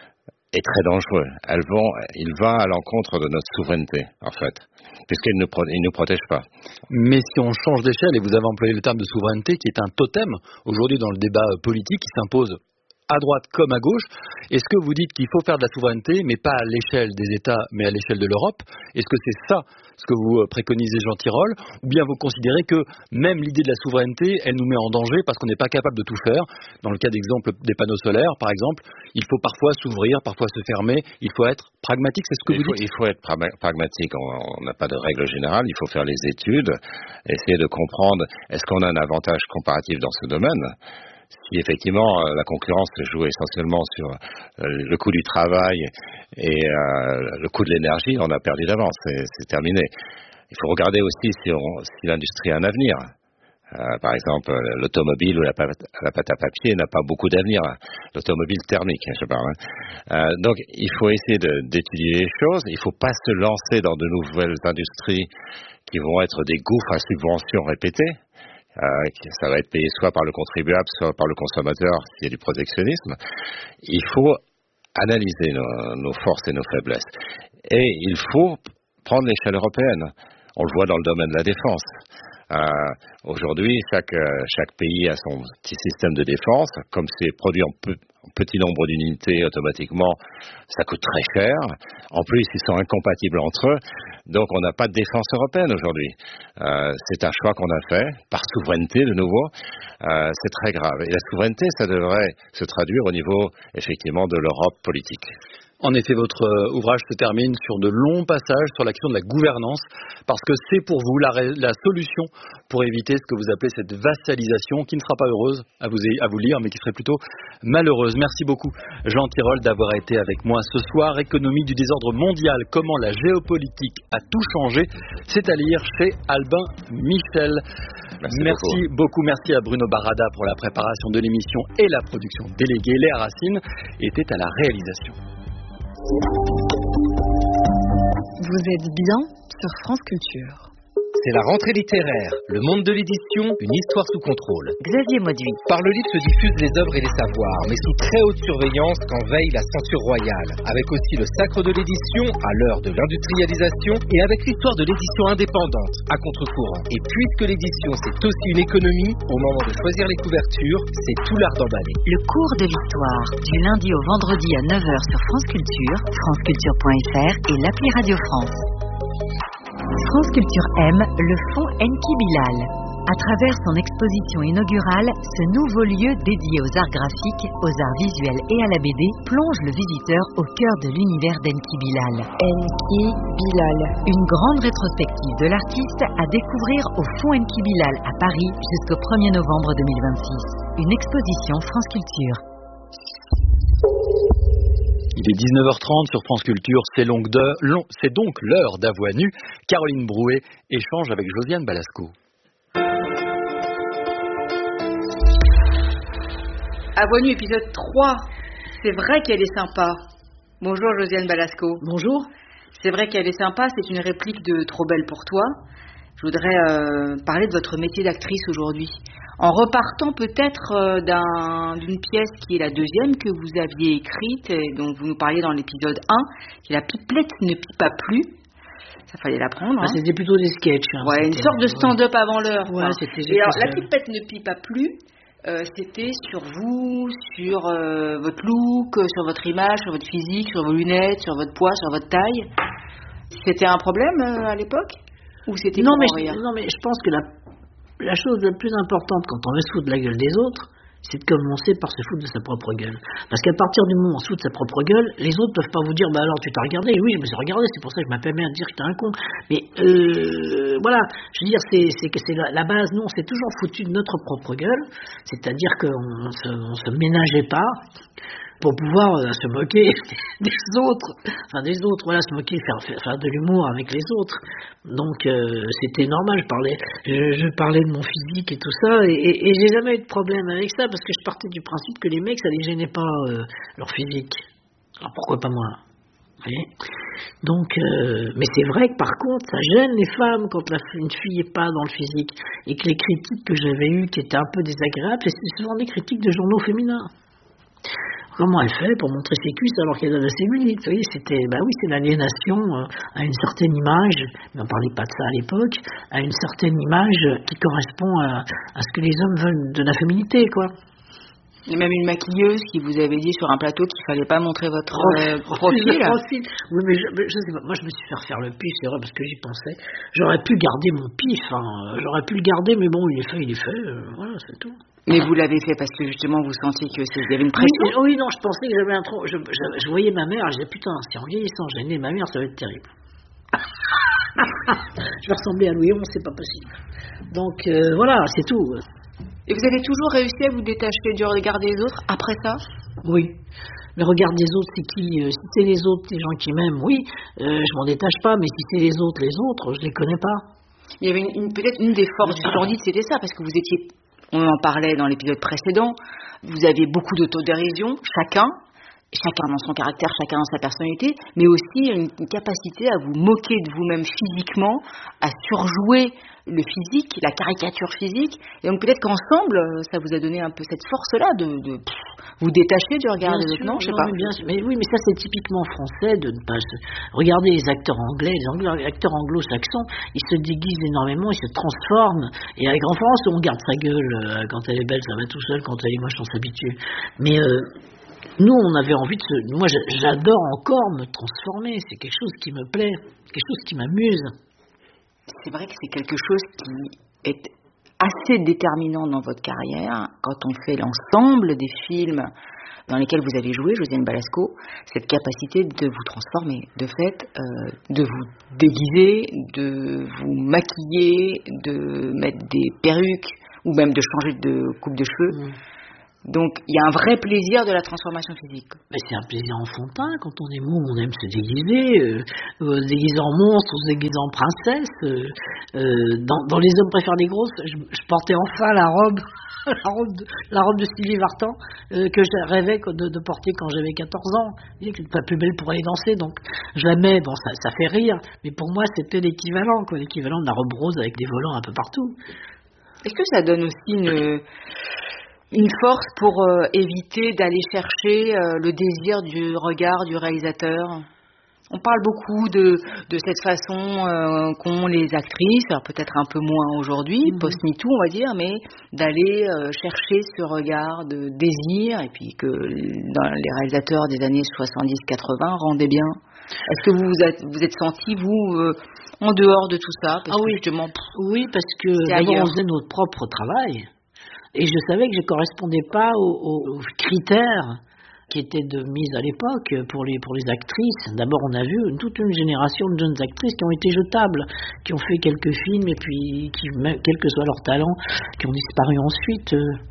est très dangereux. Elles vont, il va à l'encontre de notre souveraineté, en fait, puisqu'il ne pro, nous protège pas. Mais si on change d'échelle, et vous avez employé le terme de souveraineté, qui est un totem, aujourd'hui dans le débat politique, qui s'impose à droite comme à gauche, est-ce que vous dites qu'il faut faire de la souveraineté, mais pas à l'échelle des États, mais à l'échelle de l'Europe? Est-ce que c'est ça ce que vous préconisez, Jean Tirole? Ou bien vous considérez que même l'idée de la souveraineté, elle nous met en danger parce qu'on n'est pas capable de tout faire? Dans le cas d'exemple des panneaux solaires, par exemple, il faut parfois s'ouvrir, parfois se fermer, il faut être pragmatique, c'est ce que il vous faut, dites? Il faut être pragmatique, on n'a pas de règle générale, il faut faire les études, essayer de comprendre est-ce qu'on a un avantage comparatif dans ce domaine. Si effectivement la concurrence se joue essentiellement sur le coût du travail et le coût de l'énergie, on a perdu d'avance, c'est, c'est terminé. Il faut regarder aussi si, on, si l'industrie a un avenir. Euh, par exemple, l'automobile ou la pâte, la pâte à papier n'a pas beaucoup d'avenir. L'automobile thermique, je parle. Hein. Euh, donc, il faut essayer de, d'étudier les choses. Il ne faut pas se lancer dans de nouvelles industries qui vont être des gouffres à subventions répétées. Euh, ça va être payé soit par le contribuable, soit par le consommateur s'il y a du protectionnisme. Il faut analyser nos, nos forces et nos faiblesses. Et il faut prendre l'échelle européenne. On le voit dans le domaine de la défense. Euh, aujourd'hui, chaque, chaque pays a son petit système de défense. Comme c'est produit en, peu, petit nombre d'unités automatiquement, ça coûte très cher. En plus, ils sont incompatibles entre eux. Donc, on n'a pas de défense européenne aujourd'hui. Euh, c'est un choix qu'on a fait, par souveraineté de nouveau. Euh, c'est très grave. Et la souveraineté, ça devrait se traduire au niveau, effectivement, de l'Europe politique. En effet, votre ouvrage se termine sur de longs passages sur l'action de la gouvernance, parce que c'est pour vous la, la solution pour éviter ce que vous appelez cette vassalisation qui ne sera pas heureuse à vous, à vous lire, mais qui serait plutôt malheureuse. Merci beaucoup, Jean Tirole, d'avoir été avec moi ce soir. Économie du désordre mondial, comment la géopolitique a tout changé. C'est à lire chez Albin Michel. Merci, merci beaucoup. beaucoup. Merci à Bruno Barada pour la préparation de l'émission et la production déléguée. Léa Racine était à la réalisation. Vous êtes bien sur France Culture. C'est la rentrée littéraire, le monde de l'édition, une histoire sous contrôle. Xavier Mauduit. Par le livre se diffusent les œuvres et les savoirs, mais sous très haute surveillance quand veille la censure royale. Avec aussi le sacre de l'édition, à l'heure de l'industrialisation, et avec l'histoire de l'édition indépendante, à contre-courant. Et puisque l'édition c'est aussi une économie, au moment de choisir les couvertures, c'est tout l'art d'emballer. Le cours de l'histoire, du lundi au vendredi à neuf heures sur France Culture, franceculture point f r et l'appli Radio France. France Culture aime le fonds Enki Bilal. À travers son exposition inaugurale, ce nouveau lieu dédié aux arts graphiques, aux arts visuels et à la B D plonge le visiteur au cœur de l'univers d'Enki Bilal. Enki Bilal. Une grande rétrospective de l'artiste à découvrir au fonds Enki Bilal à Paris jusqu'au premier novembre deux mille vingt-six. Une exposition France Culture. Il est dix-neuf heures trente sur France Culture, c'est, long, c'est donc l'heure d'À Voix nue. Caroline Brouet échange avec Josiane Balasco. À Voix nue, épisode trois. C'est vrai qu'elle est sympa. Bonjour Josiane Balasco. Bonjour. C'est vrai qu'elle est sympa, c'est une réplique de Trop belle pour toi. Je voudrais euh, parler de votre métier d'actrice aujourd'hui. En repartant peut-être euh, d'un, d'une pièce qui est la deuxième que vous aviez écrite et dont vous nous parliez dans l'épisode un, qui est La pipelette ne pie pas plus. Ça fallait l'apprendre. Hein. Ah, c'était plutôt des sketchs. Hein, ouais, une sorte de stand-up ouais. avant l'heure. Ouais, c'était et alors, La pipelette ne pie pas plus, euh, c'était sur vous, sur euh, votre look, sur votre image, sur votre physique, sur vos lunettes, sur votre poids, sur votre taille. C'était un problème euh, à l'époque? Ou c'était non, mais je, non, mais je pense que la, la chose la plus importante quand on veut se foutre de la gueule des autres, c'est de commencer par se foutre de sa propre gueule. Parce qu'à partir du moment où on se fout de sa propre gueule, les autres ne peuvent pas vous dire, bah alors tu t'as regardé, oui, je me suis regardé, c'est pour ça que je m'appelle bien à dire que t'es un con. Mais euh, voilà, je veux dire, c'est, c'est que c'est la, la base, nous on s'est toujours foutu de notre propre gueule, c'est-à-dire qu'on se, on se ménageait pas pour pouvoir euh, se moquer des autres, enfin des autres, voilà, se moquer, faire, faire de l'humour avec les autres. Donc euh, c'était normal, je parlais, je, je parlais de mon physique et tout ça, et, et, et j'ai jamais eu de problème avec ça, parce que je partais du principe que les mecs, ça les gênait pas, euh, leur physique. Alors pourquoi pas moi? Vous voyez? Donc, euh, mais c'est vrai que par contre, ça gêne les femmes quand la, une fille est pas dans le physique, et que les critiques que j'avais eues, qui étaient un peu désagréables, c'est souvent des critiques de journaux féminins. Comment elle fait pour montrer ses cuisses alors qu'elle a la cellulite? Vous voyez, c'était, bah oui, c'est l'aliénation euh, à une certaine image, mais on parlait pas de ça à l'époque, à une certaine image qui correspond à, à ce que les hommes veulent de la féminité, quoi. Il y a même une maquilleuse qui vous avait dit sur un plateau qu'il fallait pas montrer votre euh, profil. profil. Oui, mais je, je sais pas. Moi, je me suis fait refaire le pif, c'est vrai, parce que j'y pensais. J'aurais pu garder mon pif, hein. J'aurais pu le garder, mais bon, il est fait, il est fait. Euh, voilà, c'est tout. Mais vous l'avez fait parce que justement vous sentiez que il y avait une pression. Oui, oui, non, je pensais que j'avais un trop. Je, je, je voyais ma mère, je disais putain, si en vieillissant j'ai né ma mère, ça va être terrible. Je vais ressembler à Louis onze, c'est pas possible. Donc euh, voilà, c'est tout. Et vous avez toujours réussi à vous détacher du regard des autres après ça? Oui. Le regard des autres, c'est qui? Si c'est les autres, les gens qui m'aiment, oui, euh, je m'en détache pas. Mais si c'est les autres, les autres, je les connais pas. Il y avait une, une, peut-être une des forces du journaliste, c'était ça, parce que vous étiez. On en parlait dans l'épisode précédent, vous aviez beaucoup d'autodérision, chacun, chacun dans son caractère, chacun dans sa personnalité, mais aussi une, une capacité à vous moquer de vous-même physiquement, à surjouer le physique, la caricature physique, et donc peut-être qu'ensemble, ça vous a donné un peu cette force-là de, de pff, vous détacher du regard des autres, non, je sais non, pas. Mais, bien sûr, mais oui, mais ça c'est typiquement français de ne pas se... Regardez les acteurs anglais, les, anglais, les acteurs anglo-saxons, ils se déguisent énormément, ils se transforment, et avec en France, on garde sa gueule, euh, quand elle est belle, ça va tout seul, quand elle est moche, on s'habitue. Mais... Euh, nous, on avait envie de se... Moi, j'adore encore me transformer. C'est quelque chose qui me plaît, quelque chose qui m'amuse. C'est vrai que c'est quelque chose qui est assez déterminant dans votre carrière. Quand on fait l'ensemble des films dans lesquels vous avez joué, Josiane Balasco, cette capacité de vous transformer, de fait, euh, de vous déguiser, de vous maquiller, de mettre des perruques ou même de changer de coupe de cheveux. Mmh. Donc, il y a un vrai plaisir de la transformation physique. Mais c'est un plaisir enfantin. Quand on est mou, on aime se déguiser. Euh, euh, se déguiser en monstre, ou se déguiser en princesse. Euh, euh, dans, dans Les hommes préfèrent les grosses, je, je portais enfin la robe, la robe de, la robe de Sylvie Vartan euh, que je rêvais de, de porter quand j'avais quatorze ans. Elle n'était pas plus belle pour aller danser, donc je la mets. Bon, ça, ça fait rire, mais pour moi, c'était l'équivalent, quoi, l'équivalent de la robe rose avec des volants un peu partout. Est-ce que ça donne aussi une... une force pour euh, éviter d'aller chercher euh, le désir du regard du réalisateur? On parle beaucoup de, de cette façon euh, qu'ont les actrices, alors peut-être un peu moins aujourd'hui, mmh. post-MeToo on va dire, mais d'aller euh, chercher ce regard de désir, et puis que dans les réalisateurs des années soixante-dix quatre-vingts rendaient bien. Est-ce que vous vous êtes, vous êtes senti, vous, euh, en dehors de tout ça? Parce ah oui, que justement, oui, parce que d'abord on faisait notre propre travail. Et je savais que je ne correspondais pas aux, aux critères qui étaient de mise à l'époque pour les, pour les actrices. D'abord, on a vu une, toute une génération de jeunes actrices qui ont été jetables, qui ont fait quelques films et puis, qui, quel que soit leur talent, qui ont disparu ensuite.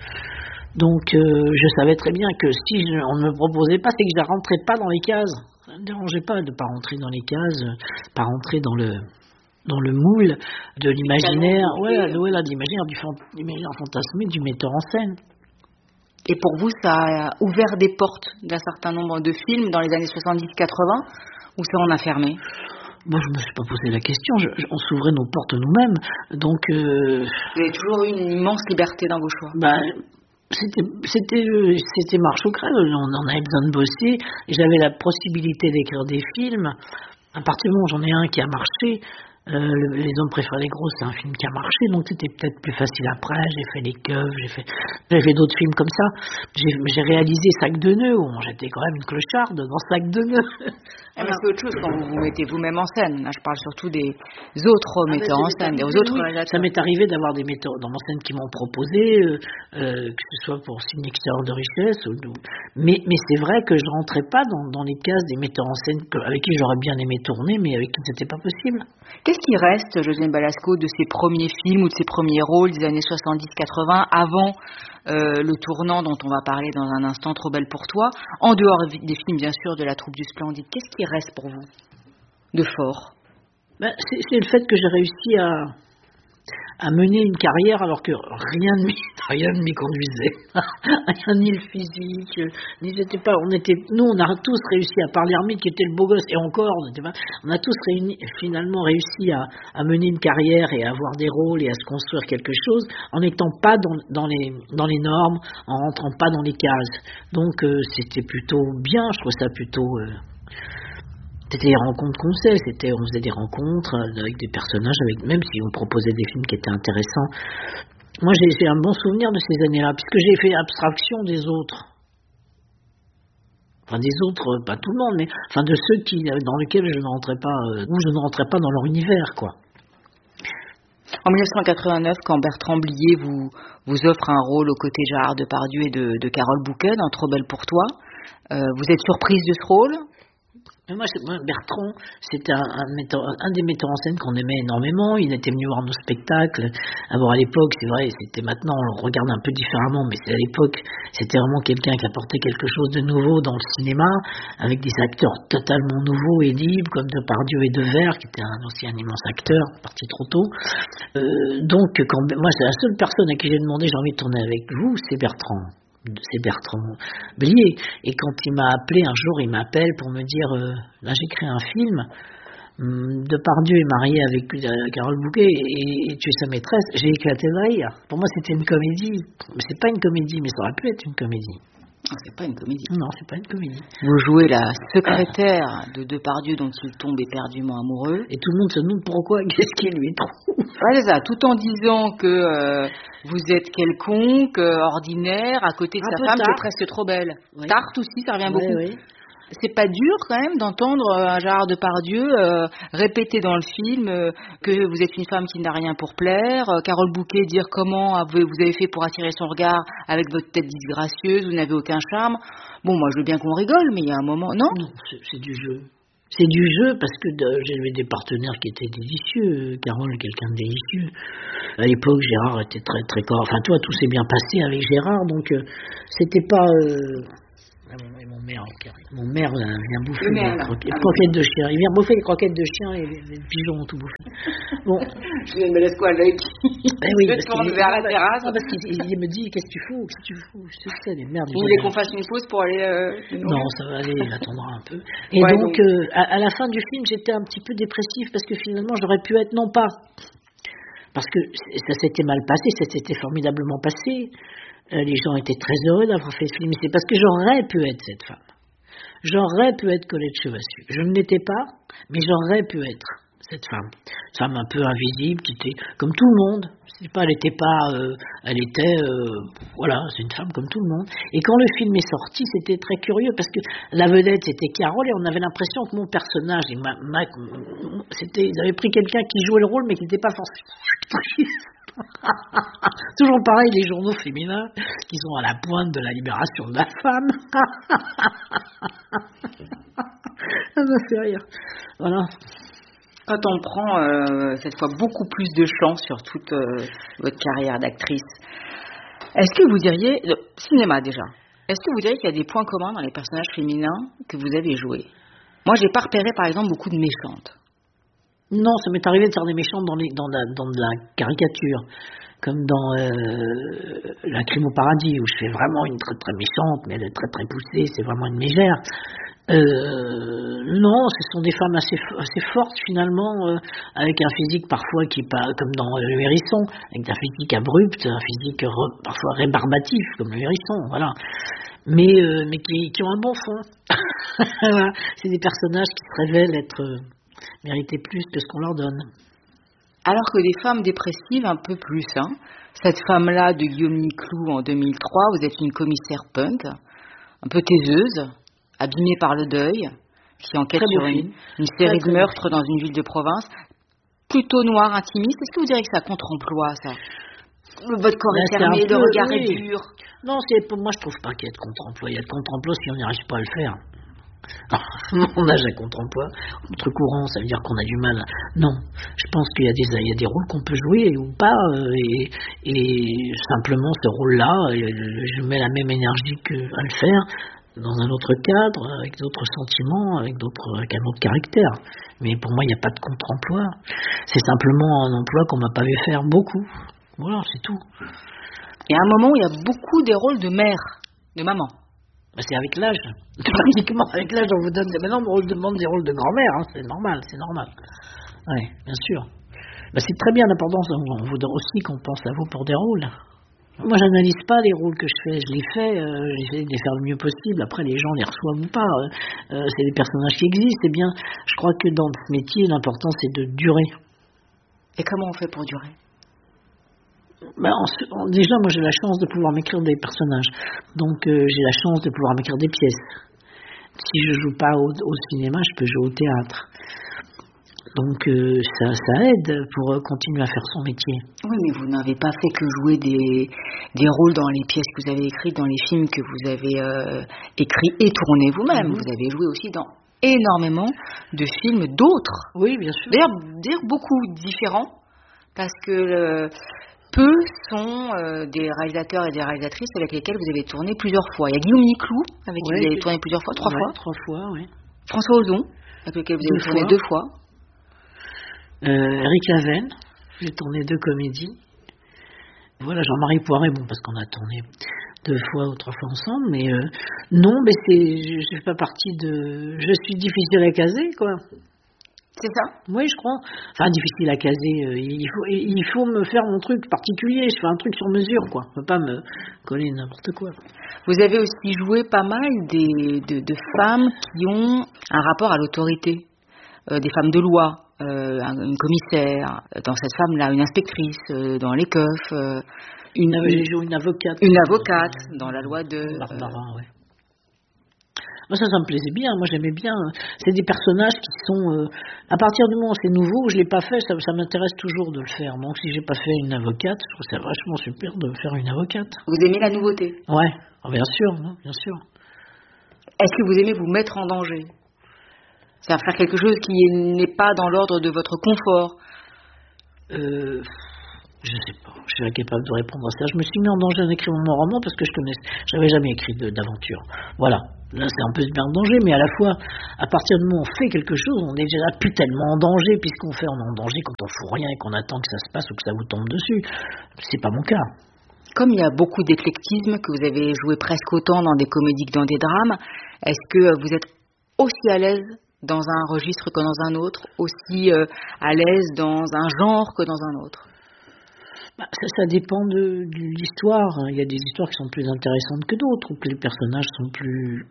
Donc, euh, je savais très bien que si je, on ne me proposait pas, c'est que je ne rentrais pas dans les cases. Ça ne me dérangeait pas de ne pas rentrer dans les cases, pas rentrer dans le... dans le moule de l'imaginaire, ouais, ouais, de l'imaginaire du l'imaginaire fantasmé du metteur en scène. Et pour vous, ça a ouvert des portes d'un certain nombre de films dans les années soixante-dix quatre-vingts, ou ça en a fermé? Moi, je ne me suis pas posé la question. Je, je, on s'ouvrait nos portes nous-mêmes. Donc, euh, vous avez toujours eu une immense liberté dans vos choix. Bah, C'était, c'était, c'était marche ou crève. On en avait besoin de bosser. J'avais la possibilité d'écrire des films. À partir du moment où j'en ai un qui a marché, Euh, Les hommes préfèrent les grosses, c'est un film qui a marché, donc c'était peut-être plus facile après. J'ai fait Les Keufs, j'ai fait, j'ai fait d'autres films comme ça. J'ai, j'ai réalisé Sac de nœuds, où j'étais quand même une clocharde dans Sac de nœuds. Ah, mais c'est autre chose quand vous vous mettez vous-même en scène. Là, je parle surtout des autres ah, metteurs en scène, des autres oui. Ça m'est arrivé d'avoir des metteurs dans mon scène qui m'ont proposé, euh, euh, que ce soit pour Signes extérieurs de richesse, ou, ou, mais, mais c'est vrai que je rentrais pas dans, dans les cases des metteurs en scène que, avec qui j'aurais bien aimé tourner, mais avec qui c'était pas possible. Qu'est-ce qui reste, Josiane Balasco, de ses premiers films ou de ses premiers rôles des années soixante-dix quatre-vingts, avant euh, le tournant dont on va parler dans un instant, Trop belle pour toi, en dehors des films bien sûr de la troupe du Splendide? Qu'est-ce qui reste pour vous de fort? Ben, c'est, c'est le fait que j'ai réussi à, à mener une carrière alors que rien ne m'y, rien ne m'y conduisait. Rien, ni le physique, ni c'était pas, on était, nous on a tous réussi, à part l'ermite qui était le beau gosse, et encore, on, était pas, on a tous réuni, finalement réussi à, à mener une carrière et à avoir des rôles et à se construire quelque chose en n'étant pas dans, dans, les, dans les normes, en rentrant pas dans les cases. Donc euh, c'était plutôt bien, je trouve ça plutôt... Euh, C'était des rencontres qu'on faisait, c'était, on faisait des rencontres avec des personnages, avec, même si on proposait des films qui étaient intéressants. Moi, j'ai, j'ai un bon souvenir de ces années-là, puisque j'ai fait abstraction des autres. Enfin, des autres, pas tout le monde, mais enfin de ceux qui, dans lesquels je ne rentrais pas, euh, ou je ne rentrais pas dans leur univers, quoi. En dix-neuf cent quatre-vingt-neuf, quand Bertrand Blier vous, vous offre un rôle aux côtés de Gérard Depardieu et de, de Carole Bouquet dans Trop belle pour toi, euh, vous êtes surprise de ce rôle? Mais moi, moi, Bertrand, c'était un, un, metteur, un des metteurs en scène qu'on aimait énormément. Il était venu voir nos spectacles. Alors à l'époque, c'est vrai, c'était maintenant, on le regarde un peu différemment, mais c'est à l'époque, c'était vraiment quelqu'un qui apportait quelque chose de nouveau dans le cinéma, avec des acteurs totalement nouveaux et libres, comme Depardieu et Devers, qui était un, aussi un immense acteur, parti trop tôt. Euh, donc, quand, moi, c'est la seule personne à qui j'ai demandé, j'ai envie de tourner avec vous, c'est Bertrand. C'est Bertrand Blier. Et quand il m'a appelé un jour, il m'appelle pour me dire euh, là j'ai créé un film, hum, Depardieu est marié avec euh, Carole Bouquet et, et tu es sa maîtresse. J'ai éclaté de rire. Pour moi c'était une comédie, mais c'est pas une comédie, mais ça aurait pu être une comédie. C'est pas une comédie. Non, c'est pas une comédie. Vous jouez la secrétaire de Depardieu dont il tombe éperdument amoureux. Et tout le monde se demande pourquoi, qu'est-ce qu'il lui trouve. Ouais, c'est ça, tout en disant que euh, vous êtes quelconque, euh, ordinaire, à côté de Un sa peu femme tarte. qui est presque trop belle. Oui. Tarte aussi, ça revient Ouais, beaucoup. oui. C'est pas dur quand même d'entendre euh, un Gérard Depardieu euh, répéter dans le film euh, que vous êtes une femme qui n'a rien pour plaire, euh, Carole Bouquet dire comment avez- vous avez fait pour attirer son regard avec votre tête disgracieuse, vous n'avez aucun charme. Bon, moi je veux bien qu'on rigole, mais il y a un moment, non Non, c'est, c'est du jeu. C'est du jeu parce que de, j'avais des partenaires qui étaient délicieux. Carole est quelqu'un de délicieux. À l'époque, Gérard était très très corps. Enfin, toi, tout s'est bien passé avec Gérard, donc euh, c'était pas. Euh... Ah, mon, et mon maire, mon maire euh, vient bouffer les, maire, croquettes, les croquettes de chien. Il vient bouffer les croquettes de chien et les, les pigeons ont tout bouffé. Bon. Je me laisse quoi avec Eh oui, je parce tourne qu'il- vers la non, terrasse. non, parce qu'il il me dit qu'est-ce que tu fous, qu'est-ce que tu fous, je sais des merdes. Vous voulez qu'on fasse une pause pour aller euh, Non, ça va aller, il attendra un peu. Et Ouais, donc, donc- euh, à, à la fin du film, j'étais un petit peu dépressif parce que finalement, j'aurais pu être non pas. Parce que c- ça s'était mal passé, ça s'était formidablement passé. Euh, les gens étaient très heureux d'avoir fait ce film. Mais c'est parce que j'aurais pu être cette femme. J'aurais pu être Colette Chevassu. Je ne l'étais pas, mais j'aurais pu être cette femme. Une femme un peu invisible, qui était comme tout le monde. C'est pas, elle n'était pas, euh, elle était, euh, voilà, c'est une femme comme tout le monde. Et quand le film est sorti, c'était très curieux parce que la vedette c'était Carole et on avait l'impression que mon personnage, et ma, ma- c'était, ils avaient pris quelqu'un qui jouait le rôle mais qui n'était pas forcément actrice. Toujours pareil, les journaux féminins qui sont à la pointe de la libération de la femme. Ça me fait rire. Voilà. Quand on prend euh, cette fois beaucoup plus de champ sur toute euh, votre carrière d'actrice, est-ce que vous diriez, le cinéma déjà, est-ce que vous diriez qu'il y a des points communs dans les personnages féminins que vous avez joués? Moi, j'ai pas repéré par exemple beaucoup de méchantes. Non, ça m'est arrivé de faire des méchantes dans, les, dans, la, dans de la caricature, comme dans euh, La Crime au paradis, où je fais vraiment une très très méchante, mais elle est très très poussée, c'est vraiment une mégère. Euh, non, ce sont des femmes assez, assez fortes finalement, euh, avec un physique parfois qui est pas comme dans Le Hérisson, avec un physique abrupt, un physique re, parfois rébarbatif comme Le Hérisson, voilà. Mais, euh, mais qui, qui ont un bon fond. Voilà. C'est des personnages qui se révèlent être euh, mériter plus que ce qu'on leur donne. Alors que des femmes dépressives, un peu plus. Hein. Cette femme-là de Guillaume Niclou en deux mille trois, vous êtes une commissaire punk, un peu taiseuse, abîmée par le deuil, qui enquête Très beau sur une, film. une série Très, de très meurtres dans une ville de province, plutôt noire, intimiste. Est-ce que vous direz que ça contre-emploi, ça? Votre corps Là, est c'est fermé, un le peu- regard oui. est dur. Non, c'est pour moi je trouve pas qu'il y ait de contre-emploi. Il y a de contre-emploi si on n'y arrive pas à le faire. On nage à contre-emploi. Contre-courant, ça veut dire qu'on a du mal. Non, je pense qu'il y a des, il y a des rôles qu'on peut jouer ou pas, euh, et, et simplement ce rôle-là, euh, je mets la même énergie que à le faire dans un autre cadre, avec d'autres sentiments, avec d'autres, avec un autre caractère. Mais pour moi, il n'y a pas de contre-emploi. C'est simplement un emploi qu'on m'a pas vu faire beaucoup. Voilà, c'est tout. Il y a un moment où il y a beaucoup des rôles de mère, de maman. Bah, c'est avec l'âge. Pratiquement avec l'âge, on vous donne. Maintenant, on vous demande des rôles de grand-mère. Hein. C'est normal, c'est normal. Oui, bien sûr. Bah, c'est très bien l'importance. On voudrait aussi qu'on pense à vous pour des rôles. Moi, j'analyse pas les rôles que je fais. Je les fais, euh, j'essaie de les faire le mieux possible. Après, les gens les reçoivent ou pas. Euh, c'est des personnages qui existent. C'est bien. Je crois que dans ce métier, l'important, c'est de durer. Et comment on fait pour durer? Ben, en, en, déjà, moi j'ai la chance de pouvoir m'écrire des personnages, donc euh, j'ai la chance de pouvoir m'écrire des pièces. Si je joue pas au, au cinéma, je peux jouer au théâtre. Donc euh, ça, ça aide pour euh, continuer à faire son métier. Oui, mais vous n'avez pas fait que jouer des, des rôles dans les pièces que vous avez écrites, dans les films que vous avez euh, écrits et tournés vous-même. Mmh. Vous avez joué aussi dans énormément de films d'autres. Oui, bien sûr. D'ailleurs, d'ailleurs beaucoup différents, parce que le, peu sont euh, des réalisateurs et des réalisatrices avec lesquels vous avez tourné plusieurs fois. Il y a Guillaume Niclou, avec qui ouais, vous avez tourné plusieurs fois, trois ouais, fois. Trois fois, oui. François Ozon, avec lequel vous avez deux tourné fois. deux fois. Euh, Eric Laven, j'ai tourné deux comédies. Voilà, Jean-Marie Poiret, bon, parce qu'on a tourné deux fois ou trois fois ensemble, mais euh, non, mais c'est, je, je fais pas partie de, je suis difficile à caser, quoi. C'est ça? Oui, je crois. Enfin, difficile à caser. Il faut, il faut me faire mon truc particulier. Je fais un truc sur mesure, quoi. On ne peut pas me coller n'importe quoi. Vous avez aussi joué pas mal des, de, de femmes qui ont un rapport à l'autorité. Euh, des femmes de loi, euh, une commissaire, dans cette femme-là, une inspectrice, euh, dans les keufs. Euh, une, J'ai joué une avocate. Une avocate, dans la loi de... Barbara, euh, oui. Moi, ça, ça me plaisait bien. Moi, j'aimais bien. C'est des personnages qui sont... Euh, à partir du moment où c'est nouveau, je ne l'ai pas fait, ça, ça m'intéresse toujours de le faire. Donc, si j'ai pas fait une avocate, je trouve ça vachement super de faire une avocate. Vous aimez la nouveauté? Ouais, oh, bien sûr, hein, bien sûr. Est-ce que vous aimez vous mettre en danger? C'est-à-dire faire quelque chose qui n'est pas dans l'ordre de votre confort? Euh... Je sais pas, je suis incapable de répondre à ça. Je me suis mis en danger en écrivant mon roman parce que je connaissais, j'avais jamais écrit de, d'aventure. Voilà, là c'est un peu se mettre en danger, mais à la fois, à partir du moment où on fait quelque chose, on est déjà plus tellement en danger, puisqu'on fait, on est en danger quand on fout rien et qu'on attend que ça se passe ou que ça vous tombe dessus. C'est pas mon cas. Comme il y a beaucoup d'éclectisme, que vous avez joué presque autant dans des comédies que dans des drames, est-ce que vous êtes aussi à l'aise dans un registre que dans un autre, aussi euh, à l'aise dans un genre que dans un autre? Bah, ça, ça dépend de, de l'histoire. Il y a des histoires qui sont plus intéressantes que d'autres, ou que les personnages sont plus,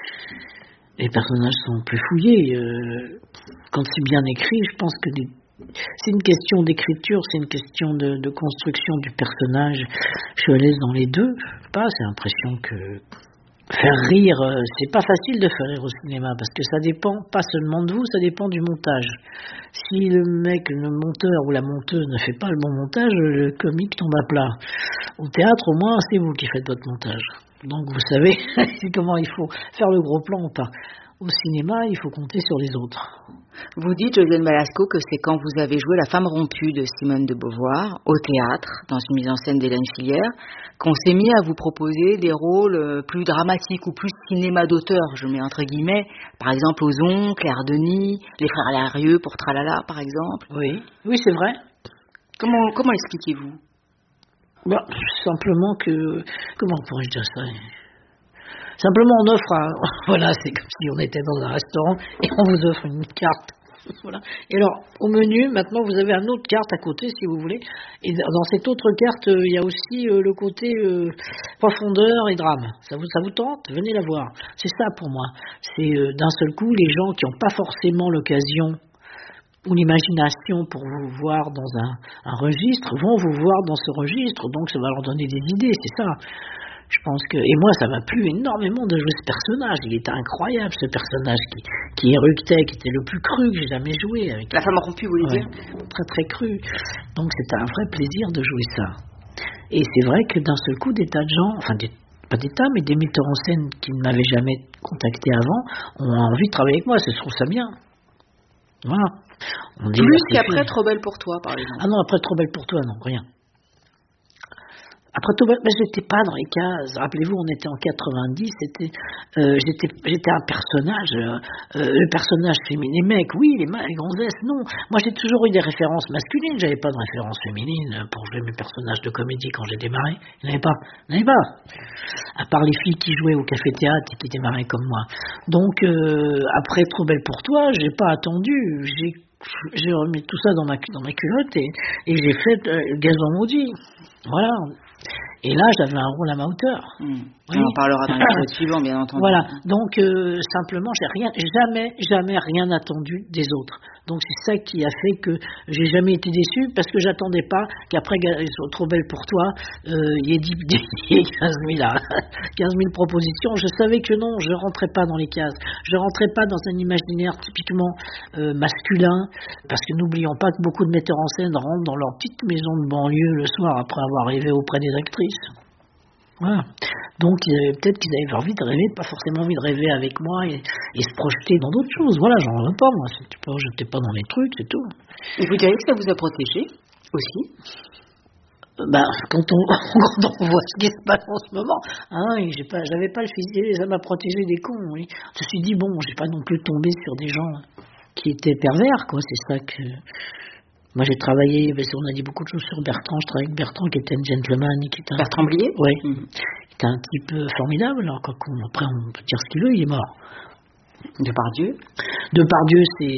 les personnages sont plus fouillés. Euh, quand c'est bien écrit, je pense que des, c'est une question d'écriture, c'est une question de, de construction du personnage. Je suis à l'aise dans les deux. Je sais pas, c'est l'impression que faire rire, c'est pas facile de faire rire au cinéma parce que ça dépend pas seulement de vous, ça dépend du montage. Si le mec, le monteur ou la monteuse ne fait pas le bon montage, le comique tombe à plat. Au théâtre, au moins, c'est vous qui faites votre montage. Donc vous savez comment il faut faire le gros plan ou pas. Au cinéma, il faut compter sur les autres. Vous dites, Josiane Balasco, que c'est quand vous avez joué La femme rompue de Simone de Beauvoir au théâtre, dans une mise en scène d'Hélène Filière, qu'on s'est mis à vous proposer des rôles plus dramatiques ou plus cinéma d'auteur, je mets entre guillemets, par exemple Ozon, Claire Denis, Les frères Larieux pour Tralala, par exemple. Oui, oui, c'est vrai. Comment, comment expliquez-vous? Bah, simplement que... Comment pourrais-je dire ça? Simplement, on offre un... Voilà, c'est comme si on était dans un restaurant et on vous offre une carte. Voilà. Et alors, au menu, maintenant, vous avez une autre carte à côté, si vous voulez. Et dans cette autre carte, il y a aussi euh, le côté euh, profondeur et drame. Ça vous, ça vous tente? Venez la voir. C'est ça pour moi. C'est euh, d'un seul coup, les gens qui n'ont pas forcément l'occasion ou l'imagination pour vous voir dans un, un registre vont vous voir dans ce registre. Donc, ça va leur donner des idées, c'est ça. Je pense que, et moi ça m'a plu énormément de jouer ce personnage. Il était incroyable, ce personnage qui, qui éructait, qui était le plus cru que j'ai jamais joué. Avec La femme rompue, vous voulez ouais, dire? Très très cru. Donc c'était un vrai plaisir de jouer ça. Et c'est vrai que d'un seul coup, des tas de gens, enfin des, pas des tas, mais des metteurs en scène qui ne m'avaient jamais contacté avant, ont envie de travailler avec moi. Je trouve ça bien. Voilà. On dit plus qu'après Trop belle pour toi, par exemple. Ah non, après Trop belle pour toi, non, rien. Après tout, mais j'étais pas dans les cases. Rappelez-vous, on était en quatre-vingt-dix, c'était, euh, j'étais, j'étais un personnage, euh, le personnage féminin, les mecs, oui, les, les gonzesses, non. Moi, j'ai toujours eu des références masculines, j'avais pas de références féminines pour jouer mes personnages de comédie quand j'ai démarré. Il n'y en avait pas, il n'y en avait pas. À part les filles qui jouaient au café-théâtre et qui démarraient comme moi. Donc, euh, après Trop belle pour toi, j'ai pas attendu, j'ai j'ai remis tout ça dans ma, dans ma culotte et, et j'ai fait euh, Gazon maudit. Voilà. Et là, j'avais un rôle à ma hauteur. Mmh. Oui. On en parlera dans l'épisode suivant, bien entendu. Voilà. Donc, euh, simplement, j'ai rien, jamais, jamais rien attendu des autres. Donc, c'est ça qui a fait que j'ai jamais été déçu, parce que j'attendais pas qu'après Trop belle pour toi, euh, il y ait quinze mille propositions. Je savais que non, je rentrais pas dans les cases. Je rentrais pas dans un imaginaire typiquement euh, masculin, parce que n'oublions pas que beaucoup de metteurs en scène rentrent dans leur petite maison de banlieue le soir après avoir rêvé auprès des actrices. Voilà. Donc euh, peut-être qu'ils avaient envie de rêver, pas forcément envie de rêver avec moi et, et se projeter dans d'autres choses. Voilà, j'en veux pas, moi. C'est pas, j'étais pas dans les trucs, c'est tout. Et vous diriez que ça vous a protégé aussi? euh, Ben, quand on, quand on voit ce qui se passe en ce moment, hein, j'ai pas, j'avais pas le physique, ça m'a protégé des cons. Oui. Je me suis dit, bon, j'ai pas non plus tombé sur des gens qui étaient pervers, quoi. C'est ça que. Moi, j'ai travaillé, on a dit beaucoup de choses sur Bertrand. Je travaillais avec Bertrand, qui était un gentleman. Qui était un Bertrand Blier? Oui. Mm-hmm. Qui était un type formidable. Alors, quand on, après, on peut dire ce qu'il veut, il est mort. Depardieu? Depardieu, c'est,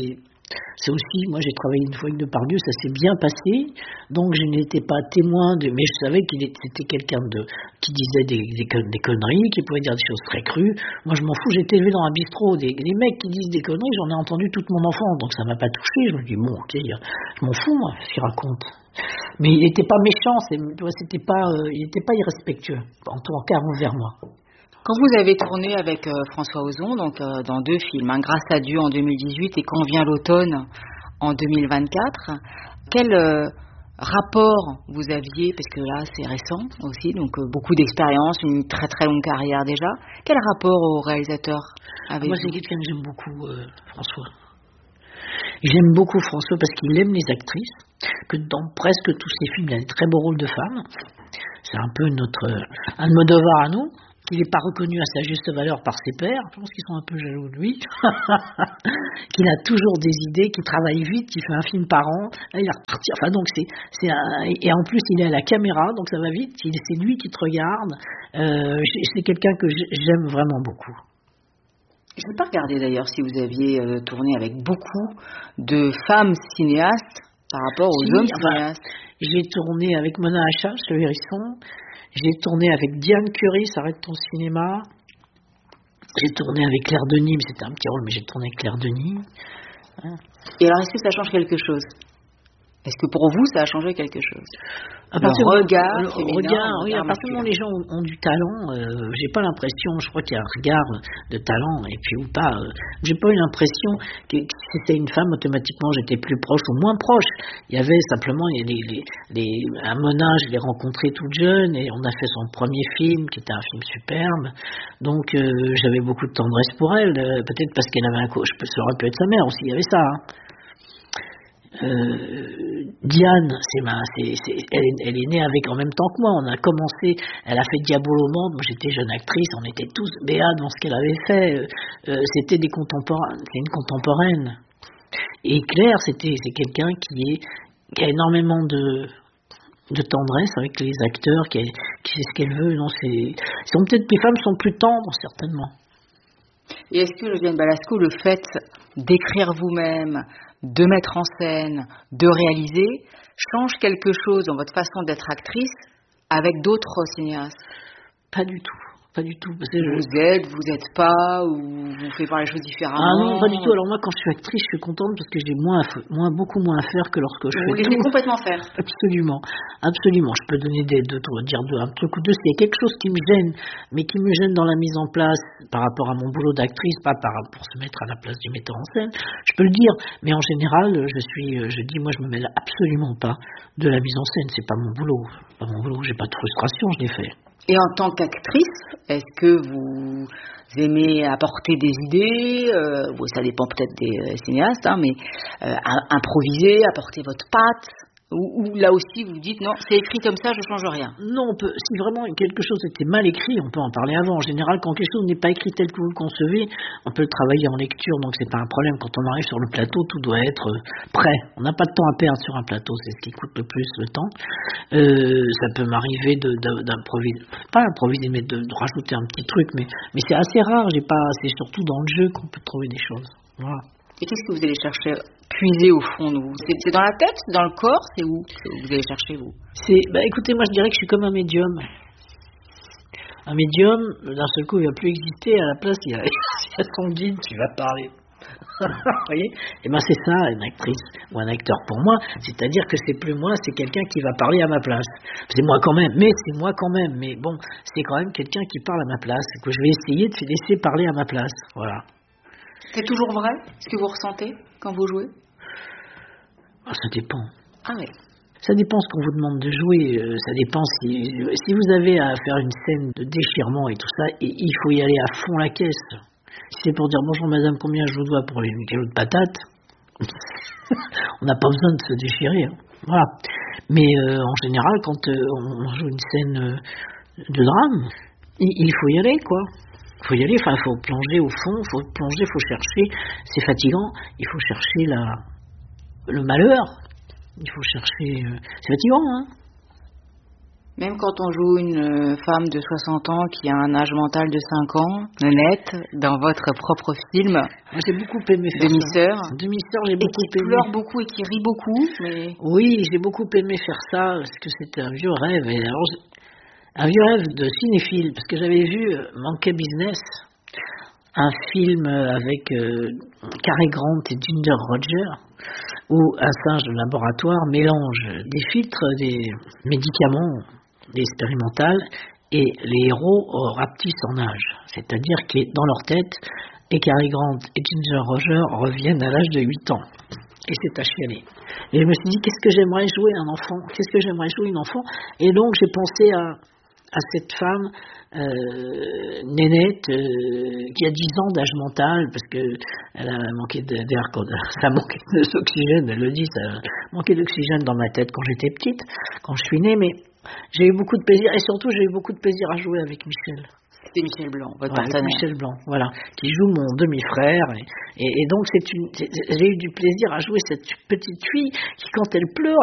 C'est aussi, moi j'ai travaillé une fois avec Depardieu, ça s'est bien passé, donc je n'étais pas témoin de, mais je savais qu'il était quelqu'un de qui disait des, des, des conneries, qui pouvait dire des choses très crues. Moi je m'en fous, j'ai été élevé dans un bistrot, des, des mecs qui disent des conneries, j'en ai entendu toute mon enfance, donc ça m'a pas touché. Je me dis bon, ok, je m'en fous moi, ce qu'il raconte. Mais il n'était pas méchant, c'est, c'était pas, euh, il n'était pas irrespectueux, en tout cas envers moi. Quand vous avez tourné avec euh, François Ozon, donc euh, dans deux films, hein, Grâce à Dieu en deux mille dix-huit et Quand vient l'automne en deux mille vingt-quatre, quel euh, rapport vous aviez, parce que là c'est récent aussi, donc euh, beaucoup d'expérience, une très très longue carrière déjà, quel rapport au réalisateur avez-vous? Moi c'est quelqu'un que j'aime beaucoup, euh, François. J'aime beaucoup François parce qu'il aime les actrices, que dans presque tous ses films il a des très beaux rôles de femmes. C'est un peu notre euh, Almodovar à nous. Qu'il n'est pas reconnu à sa juste valeur par ses pairs, je pense qu'ils sont un peu jaloux de lui, qu'il a toujours des idées, qu'il travaille vite, qu'il fait un film par an, là il est reparti, enfin donc c'est, c'est un, et en plus il est à la caméra, donc ça va vite, c'est lui qui te regarde, euh, c'est quelqu'un que j'aime vraiment beaucoup. Je n'ai pas regardé d'ailleurs si vous aviez euh, tourné avec beaucoup de femmes cinéastes par rapport aux si, hommes enfin, cinéastes. J'ai tourné avec Mona Achache, le hérisson. J'ai tourné avec Diane Curie, ça arrête ton cinéma. J'ai tourné avec Claire Denis, mais c'était un petit rôle, mais j'ai tourné avec Claire Denis. Hein. Et alors, est-ce que ça change quelque chose? Est-ce que pour vous, ça a changé quelque chose? À partir le regard, le féminin, regard, oui, regard à partir du moment où les gens ont, ont du talent, euh, j'ai pas l'impression, je crois qu'il y a un regard de talent, et puis ou pas, euh, j'ai pas eu l'impression que, que si c'était une femme, automatiquement j'étais plus proche ou moins proche. Il y avait simplement, il y a les, les, les, un Mona, je l'ai rencontré toute jeune, et on a fait son premier film, qui était un film superbe, donc euh, j'avais beaucoup de tendresse pour elle, euh, peut-être parce qu'elle avait un coach, ça aurait pu être sa mère aussi, il y avait ça, hein. Euh, Diane, c'est ma, c'est, c'est, elle, elle est née avec en même temps que moi. On a commencé, elle a fait Diabolo au monde. Moi, j'étais jeune actrice. On était tous béats dans ce qu'elle avait fait. Euh, c'était des contemporains, c'est une contemporaine. Et Claire, c'était, c'est quelqu'un qui est, qui a énormément de, de tendresse avec les acteurs, qui, a, qui sait ce qu'elle veut. Non, c'est, sont peut-être les femmes sont plus tendres, certainement. Et est-ce que, Josiane Balasco, le fait d'écrire vous-même, de mettre en scène, de réaliser, change quelque chose dans votre façon d'être actrice avec d'autres cinéastes? Pas du tout. Pas du tout. Parce que vous je... êtes, vous n'êtes pas, ou vous faites voir les choses différemment? Ah non, pas du tout. Alors moi, quand je suis actrice, je suis contente parce que j'ai moins, moins, beaucoup moins à faire que lorsque je vous fais tout. Vous laissez complètement faire? Absolument, absolument. Je peux donner des, deux, dire deux, un truc ou deux. S'il y a quelque chose qui me gêne, mais qui me gêne dans la mise en place par rapport à mon boulot d'actrice, pas par, pour se mettre à la place du metteur en scène, je peux le dire. Mais en général, je suis, je dis, moi, je me mêle absolument pas de la mise en scène. C'est pas mon boulot. C'est pas mon boulot. J'ai pas de frustration. Je l'ai fait. Et en tant qu'actrice, est-ce que vous aimez apporter des idées, euh, bon, ça dépend peut-être des euh, cinéastes, hein, mais euh, improviser, apporter votre patte, ou, ou là aussi vous dites non, c'est écrit comme ça, je change rien? Non, on peut, si vraiment quelque chose était mal écrit, on peut en parler avant. En général, quand quelque chose n'est pas écrit tel que vous le concevez, on peut le travailler en lecture, donc c'est pas un problème. Quand on arrive sur le plateau, tout doit être prêt. On n'a pas de temps à perdre sur un plateau, c'est ce qui coûte le plus le temps. Euh, ça peut m'arriver de, de, d'improviser, pas improviser, mais de, de rajouter un petit truc, mais, mais c'est assez rare. J'ai pas, c'est surtout dans le jeu qu'on peut trouver des choses. Voilà. Et qu'est-ce que vous allez chercher, puiser au fond de vous? C'est, c'est dans la tête, c'est dans le corps, c'est où que vous allez chercher vous? C'est, bah écoutez, moi je dirais que je suis comme un médium. Un médium, d'un seul coup, il va plus exister. À la place, il y a, il y a son guide qui va parler. Vous voyez? Et ben c'est ça, une actrice ou un acteur pour moi, c'est-à-dire que c'est plus moi, c'est quelqu'un qui va parler à ma place. C'est moi quand même, mais c'est moi quand même. Mais bon, c'est quand même quelqu'un qui parle à ma place, que je vais essayer de laisser parler à ma place. Voilà. C'est toujours vrai, ce que vous ressentez quand vous jouez? Ah, ça dépend. Ah oui. Ça dépend ce qu'on vous demande de jouer. Euh, ça dépend si, si vous avez à faire une scène de déchirement et tout ça, et il faut y aller à fond la caisse. Si c'est pour dire bonjour madame, combien je vous dois pour les kilos de patates, on n'a pas besoin de se déchirer. Hein. Voilà. Mais euh, en général, quand euh, on joue une scène euh, de drame, il, il faut y aller, quoi. Il faut y aller, enfin, il faut plonger au fond, il faut plonger, il faut chercher. C'est fatigant, il faut chercher la, le malheur. Il faut chercher. Euh, c'est fatigant, hein. Même quand on joue une femme de soixante ans qui a un âge mental de cinq ans, Nénette, dans votre propre film. Moi, j'ai beaucoup aimé faire Demi-sœur. ça. Demi-sœur, j'ai beaucoup et qui aimé. pleure beaucoup et qui rit beaucoup. Mais... Oui, j'ai beaucoup aimé faire ça parce que c'était un vieux rêve. Et alors, un vieux rêve de cinéphile parce que j'avais vu Monkey Business, un film avec euh, Cary Grant et Ginger Rogers, où un singe de laboratoire mélange des filtres, des médicaments, des expérimentales, et les héros rapetissent en âge. C'est-à-dire que dans leur tête, et Cary Grant et Ginger Rogers reviennent à l'âge de huit ans. Et c'est à chialer. Et je me suis dit, qu'est-ce que j'aimerais jouer un enfant Qu'est-ce que j'aimerais jouer une enfant Et donc j'ai pensé à, à cette femme, euh, Nénette, euh, qui a dix ans d'âge mental, parce qu'elle a manqué d'air, quand ça manquait d'oxygène, elle le dit, ça a manqué d'oxygène dans ma tête quand j'étais petite, quand je suis née, mais j'ai eu beaucoup de plaisir, et surtout j'ai eu beaucoup de plaisir à jouer avec Michel. C'est Michel Blanc, votre ouais, partenaire. Michel Blanc, voilà, qui joue mon demi-frère. Et, et, et donc, c'est une, c'est, j'ai eu du plaisir à jouer cette petite fille qui, quand elle pleure,